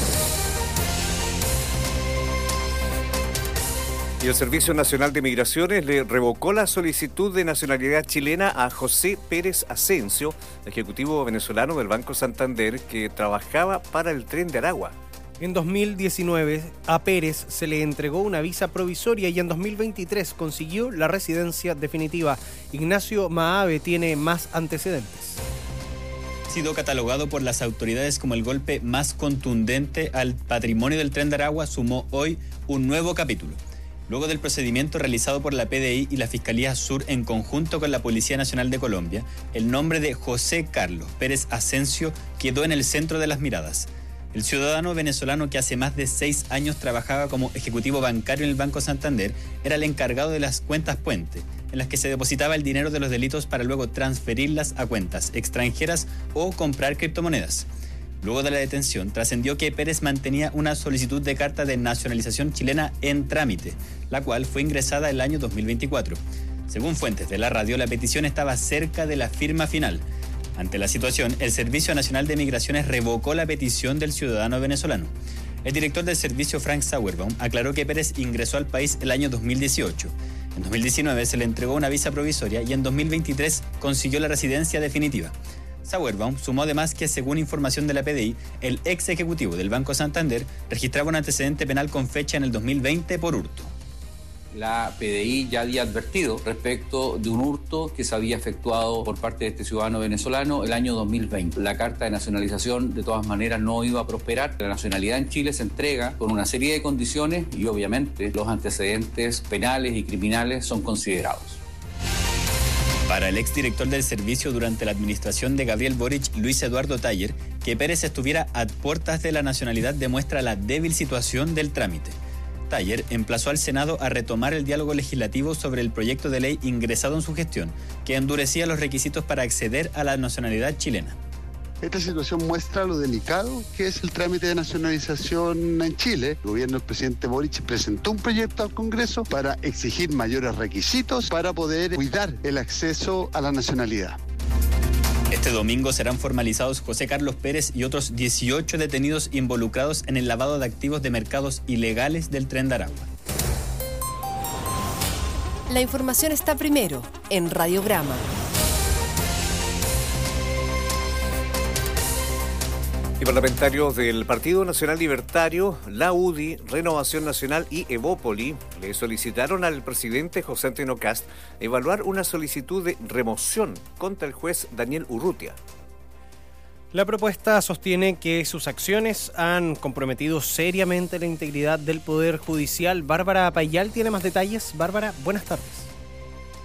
Y el Servicio Nacional de Migraciones le revocó la solicitud de nacionalidad chilena a José Pérez Asensio, ejecutivo venezolano del Banco Santander, que trabajaba para el Tren de Aragua. En dos mil diecinueve a Pérez se le entregó una visa provisoria y en dos mil veintitrés consiguió la residencia definitiva. Ignacio Maave tiene más antecedentes. Ha sido catalogado por las autoridades como el golpe más contundente al patrimonio del Tren de Aragua, sumó hoy un nuevo capítulo. Luego del procedimiento realizado por la P D I y la Fiscalía Sur en conjunto con la Policía Nacional de Colombia, el nombre de José Carlos Pérez Asensio quedó en el centro de las miradas. El ciudadano venezolano, que hace más de seis años trabajaba como ejecutivo bancario en el Banco Santander, era el encargado de las cuentas puente, en las que se depositaba el dinero de los delitos para luego transferirlas a cuentas extranjeras o comprar criptomonedas. Luego de la detención, trascendió que Pérez mantenía una solicitud de carta de nacionalización chilena en trámite, la cual fue ingresada el año dos mil veinticuatro. Según fuentes de la radio, la petición estaba cerca de la firma final. Ante la situación, el Servicio Nacional de Migraciones revocó la petición del ciudadano venezolano. El director del servicio, Frank Sauerbaum, aclaró que Pérez ingresó al país el año dos mil dieciocho. En dos mil diecinueve se le entregó una visa provisoria y en dos mil veintitrés consiguió la residencia definitiva. Sauerbaum sumó además que, según información de la P D I, el ex ejecutivo del Banco Santander registraba un antecedente penal con fecha en el dos mil veinte por hurto. La P D I ya había advertido respecto de un hurto que se había efectuado por parte de este ciudadano venezolano el año dos mil veinte. La carta de nacionalización de todas maneras no iba a prosperar. La nacionalidad en Chile se entrega con una serie de condiciones y obviamente los antecedentes penales y criminales son considerados. Para el exdirector del servicio durante la administración de Gabriel Boric, Luis Eduardo Taller, que Pérez estuviera a puertas de la nacionalidad demuestra la débil situación del trámite. Taller emplazó al Senado a retomar el diálogo legislativo sobre el proyecto de ley ingresado en su gestión, que endurecía los requisitos para acceder a la nacionalidad chilena. Esta situación muestra lo delicado que es el trámite de nacionalización en Chile. El gobierno del presidente Boric presentó un proyecto al Congreso para exigir mayores requisitos para poder cuidar el acceso a la nacionalidad. Este domingo serán formalizados José Carlos Pérez y otros dieciocho detenidos involucrados en el lavado de activos de mercados ilegales del Tren de Aragua. La información está primero en Radiograma. Y parlamentarios del Partido Nacional Libertario, la U D I, Renovación Nacional y Evópoli le solicitaron al presidente José Antonio Kast evaluar una solicitud de remoción contra el juez Daniel Urrutia. La propuesta sostiene que sus acciones han comprometido seriamente la integridad del Poder Judicial. Bárbara Payal tiene más detalles. Bárbara, buenas tardes.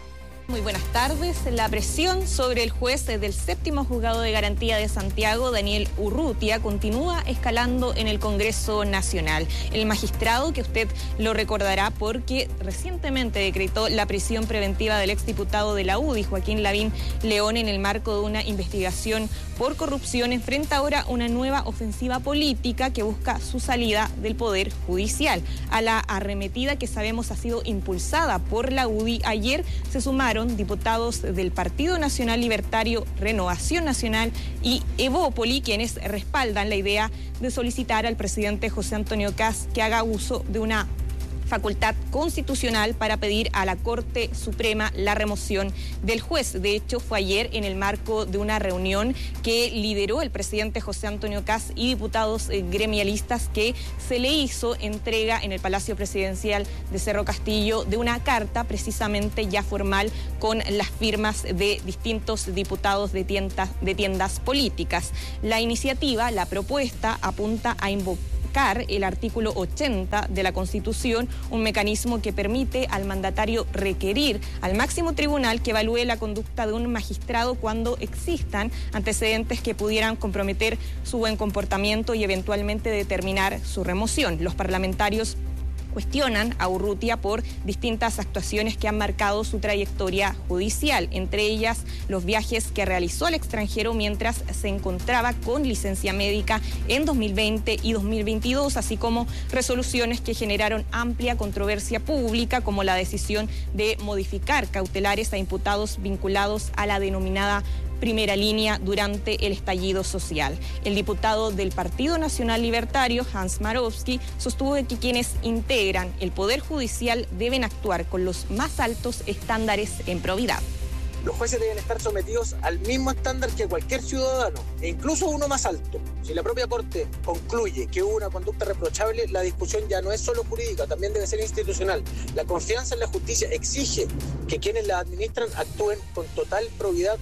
Muy buenas tardes. La presión sobre el juez del séptimo juzgado de garantía de Santiago, Daniel Urrutia, continúa escalando en el Congreso Nacional. El magistrado, que usted lo recordará porque recientemente decretó la prisión preventiva del exdiputado de la U D I, Joaquín Lavín León, en el marco de una investigación por corrupción, enfrenta ahora una nueva ofensiva política que busca su salida del Poder Judicial. A la arremetida que sabemos ha sido impulsada por la U D I, ayer se sumaron diputados del Partido Nacional Libertario, Renovación Nacional y Evópoli, quienes respaldan la idea de solicitar al presidente José Antonio Kast que haga uso de una facultad constitucional para pedir a la Corte Suprema la remoción del juez. De hecho, fue ayer en el marco de una reunión que lideró el presidente José Antonio Kast y diputados eh, gremialistas que se le hizo entrega en el Palacio Presidencial de Cerro Castillo de una carta precisamente ya formal con las firmas de distintos diputados de tiendas, de tiendas políticas. La iniciativa, la propuesta, apunta a invocar el artículo ochenta de la Constitución, un mecanismo que permite al mandatario requerir al máximo tribunal que evalúe la conducta de un magistrado cuando existan antecedentes que pudieran comprometer su buen comportamiento y eventualmente determinar su remoción. Los parlamentarios cuestionan a Urrutia por distintas actuaciones que han marcado su trayectoria judicial, entre ellas los viajes que realizó al extranjero mientras se encontraba con licencia médica en dos mil veinte y dos mil veintidós, así como resoluciones que generaron amplia controversia pública, como la decisión de modificar cautelares a imputados vinculados a la denominada primera línea durante el estallido social. El diputado del Partido Nacional Libertario, Hans Marowski, sostuvo que quienes integran el Poder Judicial deben actuar con los más altos estándares en probidad. Los jueces deben estar sometidos al mismo estándar que cualquier ciudadano, e incluso uno más alto. Si la propia Corte concluye que hubo una conducta reprochable, la discusión ya no es solo jurídica, también debe ser institucional. La confianza en la justicia exige que quienes la administran actúen con total probidad.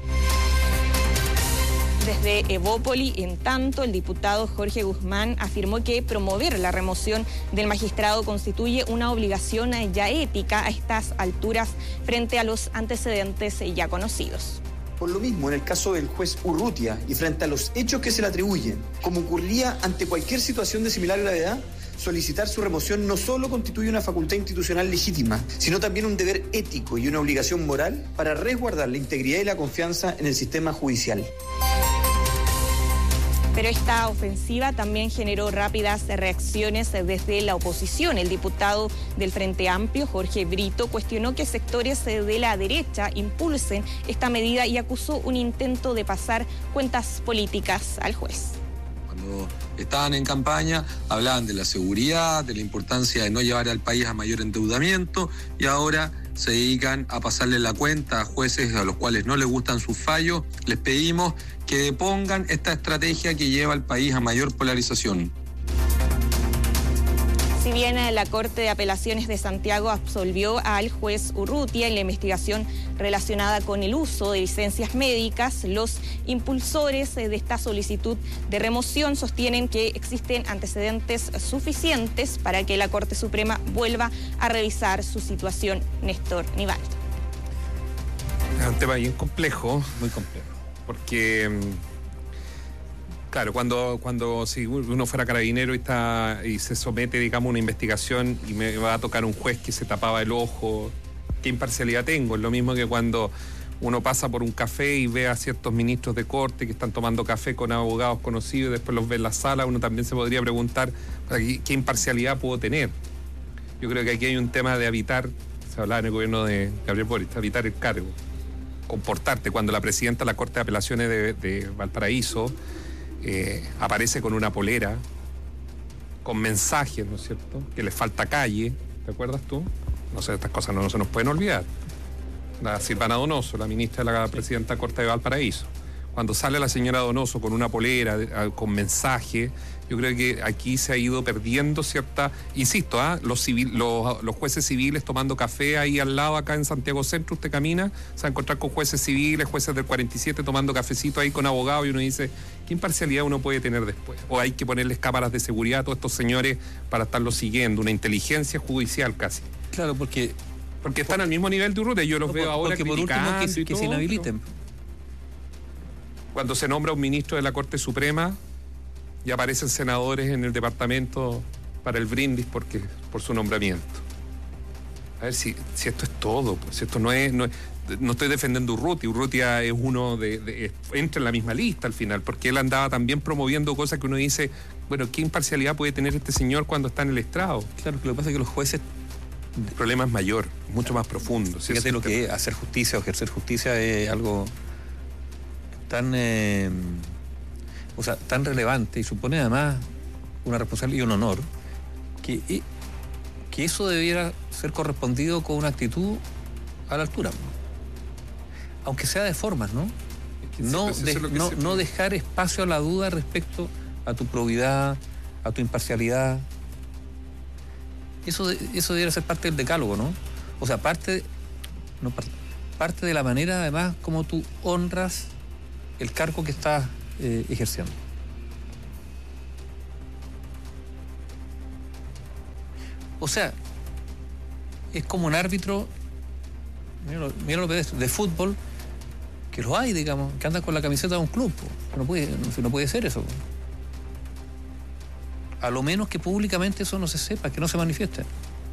Desde Evópoli, en tanto, el diputado Jorge Guzmán afirmó que promover la remoción del magistrado constituye una obligación ya ética a estas alturas frente a los antecedentes ya conocidos. Por lo mismo, en el caso del juez Urrutia y frente a los hechos que se le atribuyen, como ocurría ante cualquier situación de similar gravedad, solicitar su remoción no solo constituye una facultad institucional legítima, sino también un deber ético y una obligación moral para resguardar la integridad y la confianza en el sistema judicial. Pero esta ofensiva también generó rápidas reacciones desde la oposición. El diputado del Frente Amplio, Jorge Brito, cuestionó que sectores de la derecha impulsen esta medida y acusó un intento de pasar cuentas políticas al juez. Cuando estaban en campaña hablaban de la seguridad, de la importancia de no llevar al país a mayor endeudamiento, y ahora se dedican a pasarle la cuenta a jueces a los cuales no les gustan sus fallos. Les pedimos que depongan esta estrategia que lleva al país a mayor polarización. Si bien la Corte de Apelaciones de Santiago absolvió al juez Urrutia en la investigación relacionada con el uso de licencias médicas, los impulsores de esta solicitud de remoción sostienen que existen antecedentes suficientes para que la Corte Suprema vuelva a revisar su situación. Néstor Nivaldo. Es un tema bien complejo. Muy complejo. Porque... Claro, cuando, cuando si uno fuera carabinero y, está, y se somete, digamos, a una investigación y me va a tocar un juez que se tapaba el ojo, ¿qué imparcialidad tengo? Es lo mismo que cuando uno pasa por un café y ve a ciertos ministros de corte que están tomando café con abogados conocidos y después los ve en la sala, uno también se podría preguntar ¿qué imparcialidad puedo tener? Yo creo que aquí hay un tema de habitar, se hablaba en el gobierno de Gabriel Boric, habitar el cargo, comportarte. Cuando la presidenta de la Corte de Apelaciones de, de Valparaíso Eh, aparece con una polera, con mensajes, ¿no es cierto?, que le falta calle, ¿te acuerdas tú? No sé, estas cosas no, no se nos pueden olvidar. La Silvana Donoso, la ministra de la presidenta Corte de Valparaíso. Cuando sale la señora Donoso con una polera, con mensaje, yo creo que aquí se ha ido perdiendo cierta, insisto, ¿ah? los, civil, los, los jueces civiles tomando café ahí al lado, acá en Santiago Centro, usted camina, se va a encontrar con jueces civiles, jueces del cuarenta y siete tomando cafecito ahí con abogados, y uno dice, ¿qué imparcialidad uno puede tener después? O hay que ponerles cámaras de seguridad a todos estos señores para estarlos siguiendo, una inteligencia judicial casi. Claro, porque Porque están al mismo nivel de Urrutia. Yo los no, veo ahora porque por último que, que se inhabiliten. Cuando se nombra un ministro de la Corte Suprema, ya aparecen senadores en el departamento para el brindis porque, por su nombramiento. A ver si, si esto es todo, pues si esto no es, no es, no estoy defendiendo Urrutia, Urrutia es uno de, de, entra en la misma lista al final, porque él andaba también promoviendo cosas que uno dice, bueno, ¿qué imparcialidad puede tener este señor cuando está en el estrado? Claro, lo que pasa es que los jueces... El problema es mayor, mucho claro. más profundo. Fíjate sí, lo que es hacer justicia o ejercer justicia es algo tan, eh, o sea, tan relevante y supone además una responsabilidad y un honor que, que eso debiera ser correspondido con una actitud a la altura, aunque sea de formas, ¿no? No, de, no, no dejar espacio a la duda respecto a tu probidad, a tu imparcialidad. Eso, eso debiera ser parte del decálogo, ¿no? O sea, parte, no, parte de la manera, además, como tú honras el cargo que estás eh, ejerciendo. O sea, es como un árbitro, mira, mira lo que es, de fútbol, que lo hay, digamos, que anda con la camiseta de un club. No puede, no, no puede ser eso. A lo menos que públicamente eso no se sepa, que no se manifieste.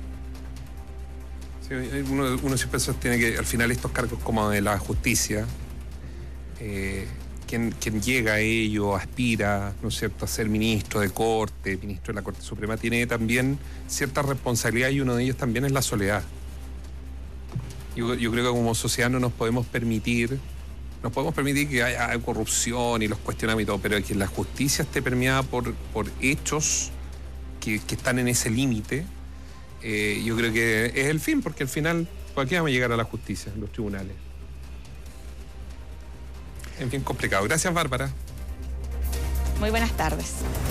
Sí, uno, uno siempre sostiene que al final estos cargos como de la justicia, eh, quien, quien llega a ello, aspira, ¿no es cierto?, a ser ministro de Corte, ministro de la Corte Suprema, tiene también cierta responsabilidad y uno de ellos también es la soledad. Yo, yo creo que como sociedad no nos podemos permitir, nos podemos permitir que haya corrupción y los cuestionamientos, pero que la justicia esté permeada por, por hechos que, que están en ese límite, eh, yo creo que es el fin, porque al final, ¿por qué vamos a llegar a la justicia en los tribunales? En fin, complicado. Gracias, Bárbara. Muy buenas tardes.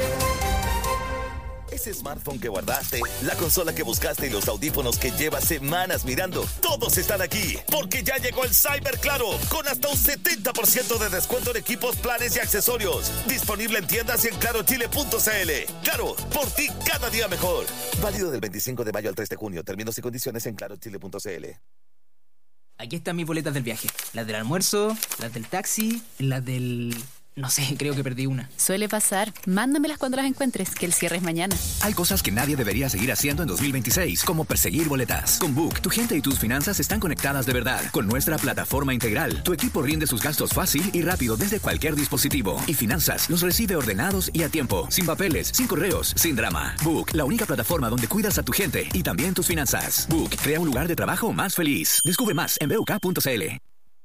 Ese smartphone que guardaste, la consola que buscaste y los audífonos que llevas semanas mirando, todos están aquí, porque ya llegó el Cyber Claro, con hasta un setenta por ciento de descuento en equipos, planes y accesorios. Disponible en tiendas y en claro chile punto c l. Claro, por ti cada día mejor. Válido del veinticinco de mayo al tres de junio. Términos y condiciones en claro chile punto c l. Aquí están mis boletas del viaje. Las del almuerzo, las del taxi, las del... No sé, creo que perdí una. Suele pasar. Mándamelas cuando las encuentres, que el cierre es mañana. Hay cosas que nadie debería seguir haciendo en dos mil veintiséis, como perseguir boletas. Con Book, tu gente y tus finanzas están conectadas de verdad. Con nuestra plataforma integral, tu equipo rinde sus gastos fácil y rápido desde cualquier dispositivo. Y finanzas los recibe ordenados y a tiempo, sin papeles, sin correos, sin drama. Book, la única plataforma donde cuidas a tu gente y también tus finanzas. Book, crea un lugar de trabajo más feliz. Descubre más en b u k punto c l.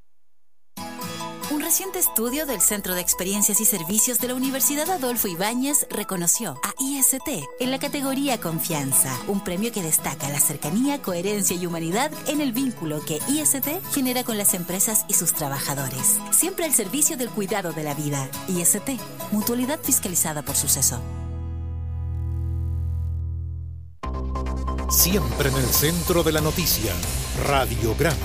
Un reciente estudio del Centro de Experiencias y Servicios de la Universidad Adolfo Ibáñez reconoció a I S T en la categoría Confianza, un premio que destaca la cercanía, coherencia y humanidad en el vínculo que I S T genera con las empresas y sus trabajadores. Siempre al servicio del cuidado de la vida. I S T, mutualidad fiscalizada por Suceso. Siempre en el centro de la noticia, Radiograma.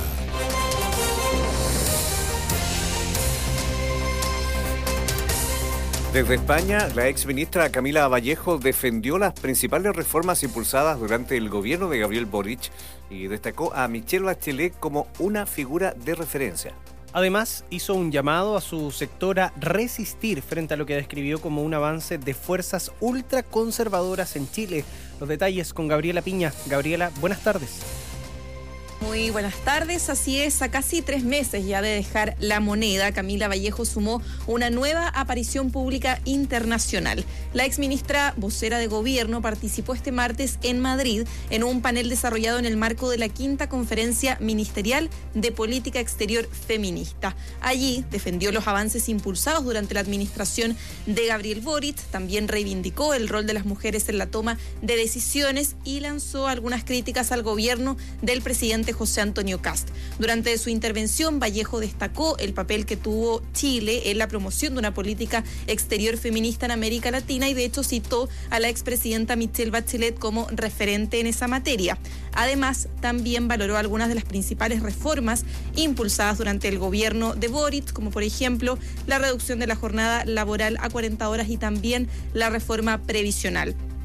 Desde España, la exministra Camila Vallejo defendió las principales reformas impulsadas durante el gobierno de Gabriel Boric y destacó a Michelle Bachelet como una figura de referencia. Además, hizo un llamado a su sector a resistir frente a lo que describió como un avance de fuerzas ultraconservadoras en Chile. Los detalles con Gabriela Piña. Gabriela, buenas tardes. Muy buenas tardes, así es, a casi tres meses ya de dejar la moneda, Camila Vallejo sumó una nueva aparición pública internacional. La exministra vocera de gobierno participó este martes en Madrid en un panel desarrollado en el marco de la quinta conferencia ministerial de política exterior feminista. Allí defendió los avances impulsados durante la administración de Gabriel Boric, también reivindicó el rol de las mujeres en la toma de decisiones y lanzó algunas críticas al gobierno del presidente José Antonio Kast. Durante su intervención, Vallejo destacó el papel que tuvo Chile en la promoción de una política exterior feminista en América Latina y de hecho citó a la expresidenta Michelle Bachelet como referente en esa materia. Además, también valoró algunas de las principales reformas impulsadas durante el gobierno de Boric, como por ejemplo la reducción de la jornada laboral a cuarenta horas y también la reforma previsional.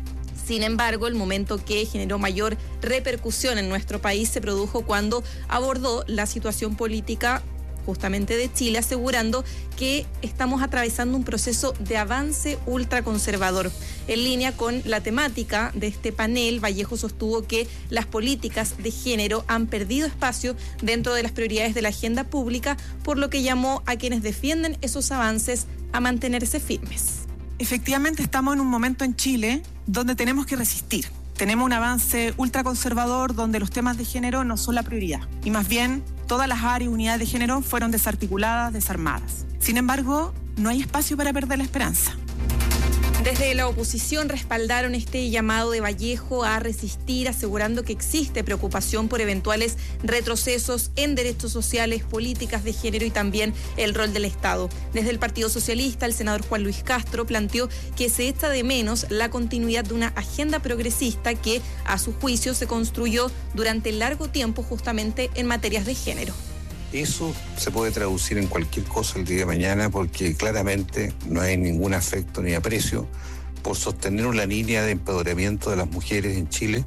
Sin embargo, el momento que generó mayor repercusión en nuestro país se produjo cuando abordó la situación política justamente de Chile, asegurando que estamos atravesando un proceso de avance ultraconservador. En línea con la temática de este panel, Vallejo sostuvo que las políticas de género han perdido espacio dentro de las prioridades de la agenda pública, por lo que llamó a quienes defienden esos avances a mantenerse firmes. Efectivamente, estamos en un momento en Chile donde tenemos que resistir. Tenemos un avance ultraconservador donde los temas de género no son la prioridad y más bien todas las áreas y unidades de género fueron desarticuladas, desarmadas. Sin embargo, no hay espacio para perder la esperanza. Desde la oposición respaldaron este llamado de Vallejo a resistir, asegurando que existe preocupación por eventuales retrocesos en derechos sociales, políticas de género y también el rol del Estado. Desde el Partido Socialista, el senador Juan Luis Castro planteó que se echa de menos la continuidad de una agenda progresista que, a su juicio, se construyó durante largo tiempo justamente en materias de género. Eso se puede traducir en cualquier cosa el día de mañana porque claramente no hay ningún afecto ni aprecio por sostener una línea de empoderamiento de las mujeres en Chile.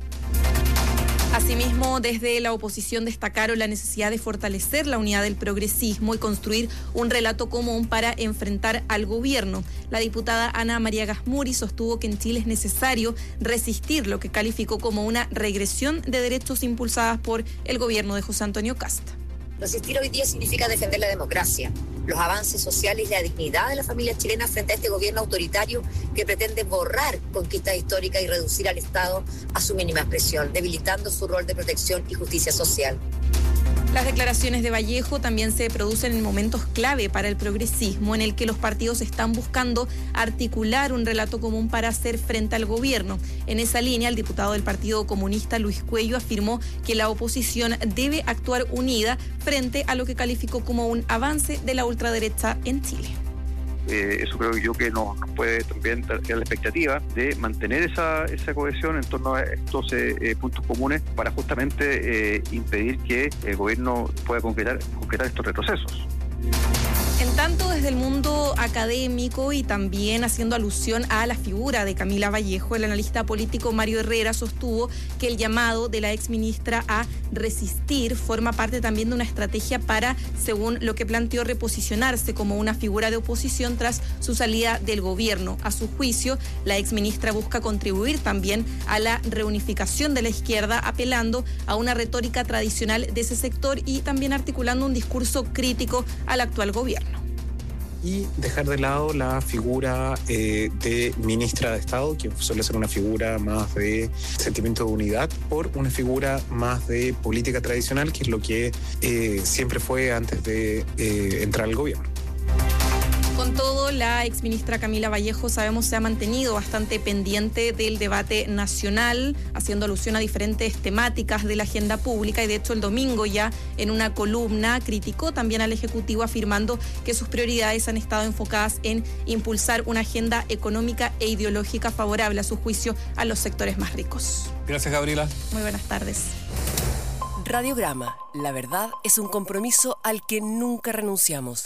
Asimismo, desde la oposición destacaron la necesidad de fortalecer la unidad del progresismo y construir un relato común para enfrentar al gobierno. La diputada Ana María Gasmuri sostuvo que en Chile es necesario resistir lo que calificó como una regresión de derechos impulsadas por el gobierno de José Antonio Kast. Resistir hoy día significa defender la democracia, los avances sociales y la dignidad de la familia chilena frente a este gobierno autoritario que pretende borrar conquistas históricas y reducir al Estado a su mínima expresión, debilitando su rol de protección y justicia social. Las declaraciones de Vallejo también se producen en momentos clave para el progresismo, en el que los partidos están buscando articular un relato común para hacer frente al gobierno. En esa línea, el diputado del Partido Comunista, Luis Cuello, afirmó que la oposición debe actuar unida frente a lo que calificó como un avance de la ultraderecha en Chile. Eh, eso creo yo que nos puede también dar la expectativa de mantener esa, esa cohesión en torno a estos eh, puntos comunes para justamente eh, impedir que el gobierno pueda concretar, concretar estos retrocesos. En tanto, desde el mundo académico y también haciendo alusión a la figura de Camila Vallejo, el analista político Mario Herrera sostuvo que el llamado de la exministra a resistir forma parte también de una estrategia para, según lo que planteó, reposicionarse como una figura de oposición tras su salida del gobierno. A su juicio, la exministra busca contribuir también a la reunificación de la izquierda, apelando a una retórica tradicional de ese sector y también articulando un discurso crítico al actual gobierno. Y dejar de lado la figura eh, de ministra de Estado, que suele ser una figura más de sentimiento de unidad, por una figura más de política tradicional, que es lo que eh, siempre fue antes de eh, entrar al gobierno. Con todo, la exministra Camila Vallejo, sabemos, se ha mantenido bastante pendiente del debate nacional, haciendo alusión a diferentes temáticas de la agenda pública y de hecho el domingo ya en una columna criticó también al Ejecutivo afirmando que sus prioridades han estado enfocadas en impulsar una agenda económica e ideológica favorable a su juicio a los sectores más ricos. Gracias, Gabriela. Muy buenas tardes. Radiograma, la verdad es un compromiso al que nunca renunciamos.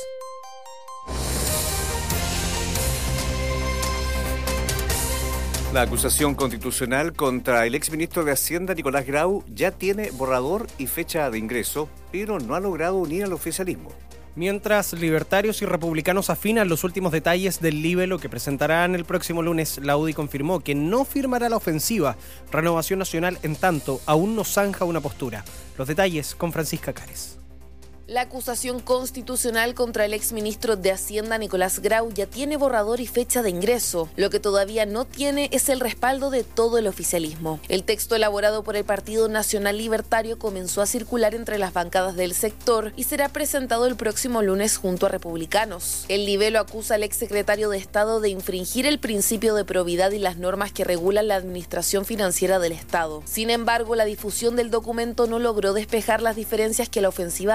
La acusación constitucional contra el exministro de Hacienda, Nicolás Grau, ya tiene borrador y fecha de ingreso, pero no ha logrado unir al oficialismo. Mientras libertarios y republicanos afinan los últimos detalles del libelo que presentarán el próximo lunes, la U D I confirmó que no firmará la ofensiva. Renovación Nacional, en tanto, aún no zanja una postura. Los detalles con Francisca Cares. La acusación constitucional contra el exministro de Hacienda, Nicolás Grau, ya tiene borrador y fecha de ingreso. Lo que todavía no tiene es el respaldo de todo el oficialismo. El texto elaborado por el Partido Nacional Libertario comenzó a circular entre las bancadas del sector y será presentado el próximo lunes junto a republicanos. El libelo acusa al exsecretario de Estado de infringir el principio de probidad y las normas que regulan la administración financiera del Estado. Sin embargo, la difusión del documento no logró despejar las diferencias que la ofensiva abrió dentro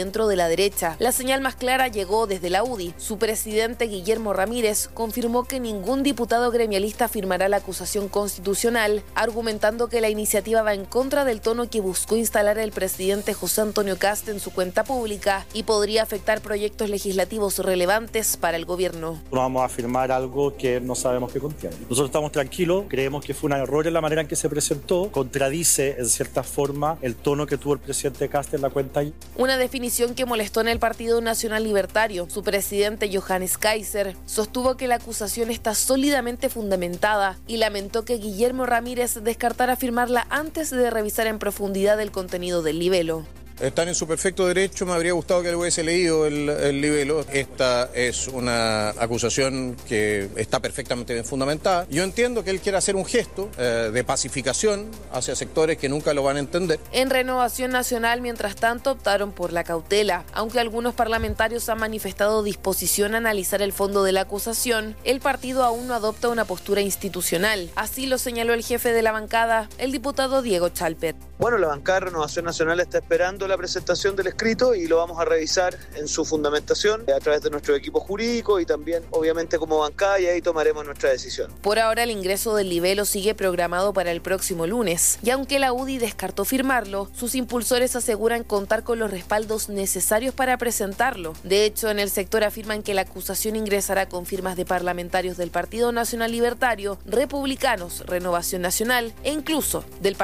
dentro de la derecha. La señal más clara llegó desde la U D I. Su presidente, Guillermo Ramírez, confirmó que ningún diputado gremialista firmará la acusación constitucional, argumentando que la iniciativa va en contra del tono que buscó instalar el presidente José Antonio Kast en su cuenta pública y podría afectar proyectos legislativos relevantes para el gobierno. No vamos a firmar algo que no sabemos qué contiene. Nosotros estamos tranquilos, creemos que fue un error en la manera en que se presentó, contradice en cierta forma el tono que tuvo el presidente Kast en la cuenta. Una definición que molestó en el Partido Nacional Libertario. Su presidente, Johannes Kaiser, sostuvo que la acusación está sólidamente fundamentada y lamentó que Guillermo Ramírez descartara firmarla antes de revisar en profundidad el contenido del libelo. Están en su perfecto derecho, me habría gustado que le hubiese leído el, el libelo. Esta es una acusación que está perfectamente bien fundamentada. Yo entiendo que él quiere hacer un gesto eh, de pacificación hacia sectores que nunca lo van a entender. En Renovación Nacional, mientras tanto, optaron por la cautela. Aunque algunos parlamentarios han manifestado disposición a analizar el fondo de la acusación, el partido aún no adopta una postura institucional. Así lo señaló el jefe de la bancada, el diputado Diego Chalper. Bueno, la bancada de Renovación Nacional está esperando la presentación del escrito y lo vamos a revisar en su fundamentación a través de nuestro equipo jurídico y también obviamente como bancada, y ahí tomaremos nuestra decisión. Por ahora el ingreso del libelo sigue programado para el próximo lunes y aunque la U D I descartó firmarlo, sus impulsores aseguran contar con los respaldos necesarios para presentarlo. De hecho, en el sector afirman que la acusación ingresará con firmas de parlamentarios del Partido Nacional Libertario, republicanos, Renovación Nacional e incluso del Partido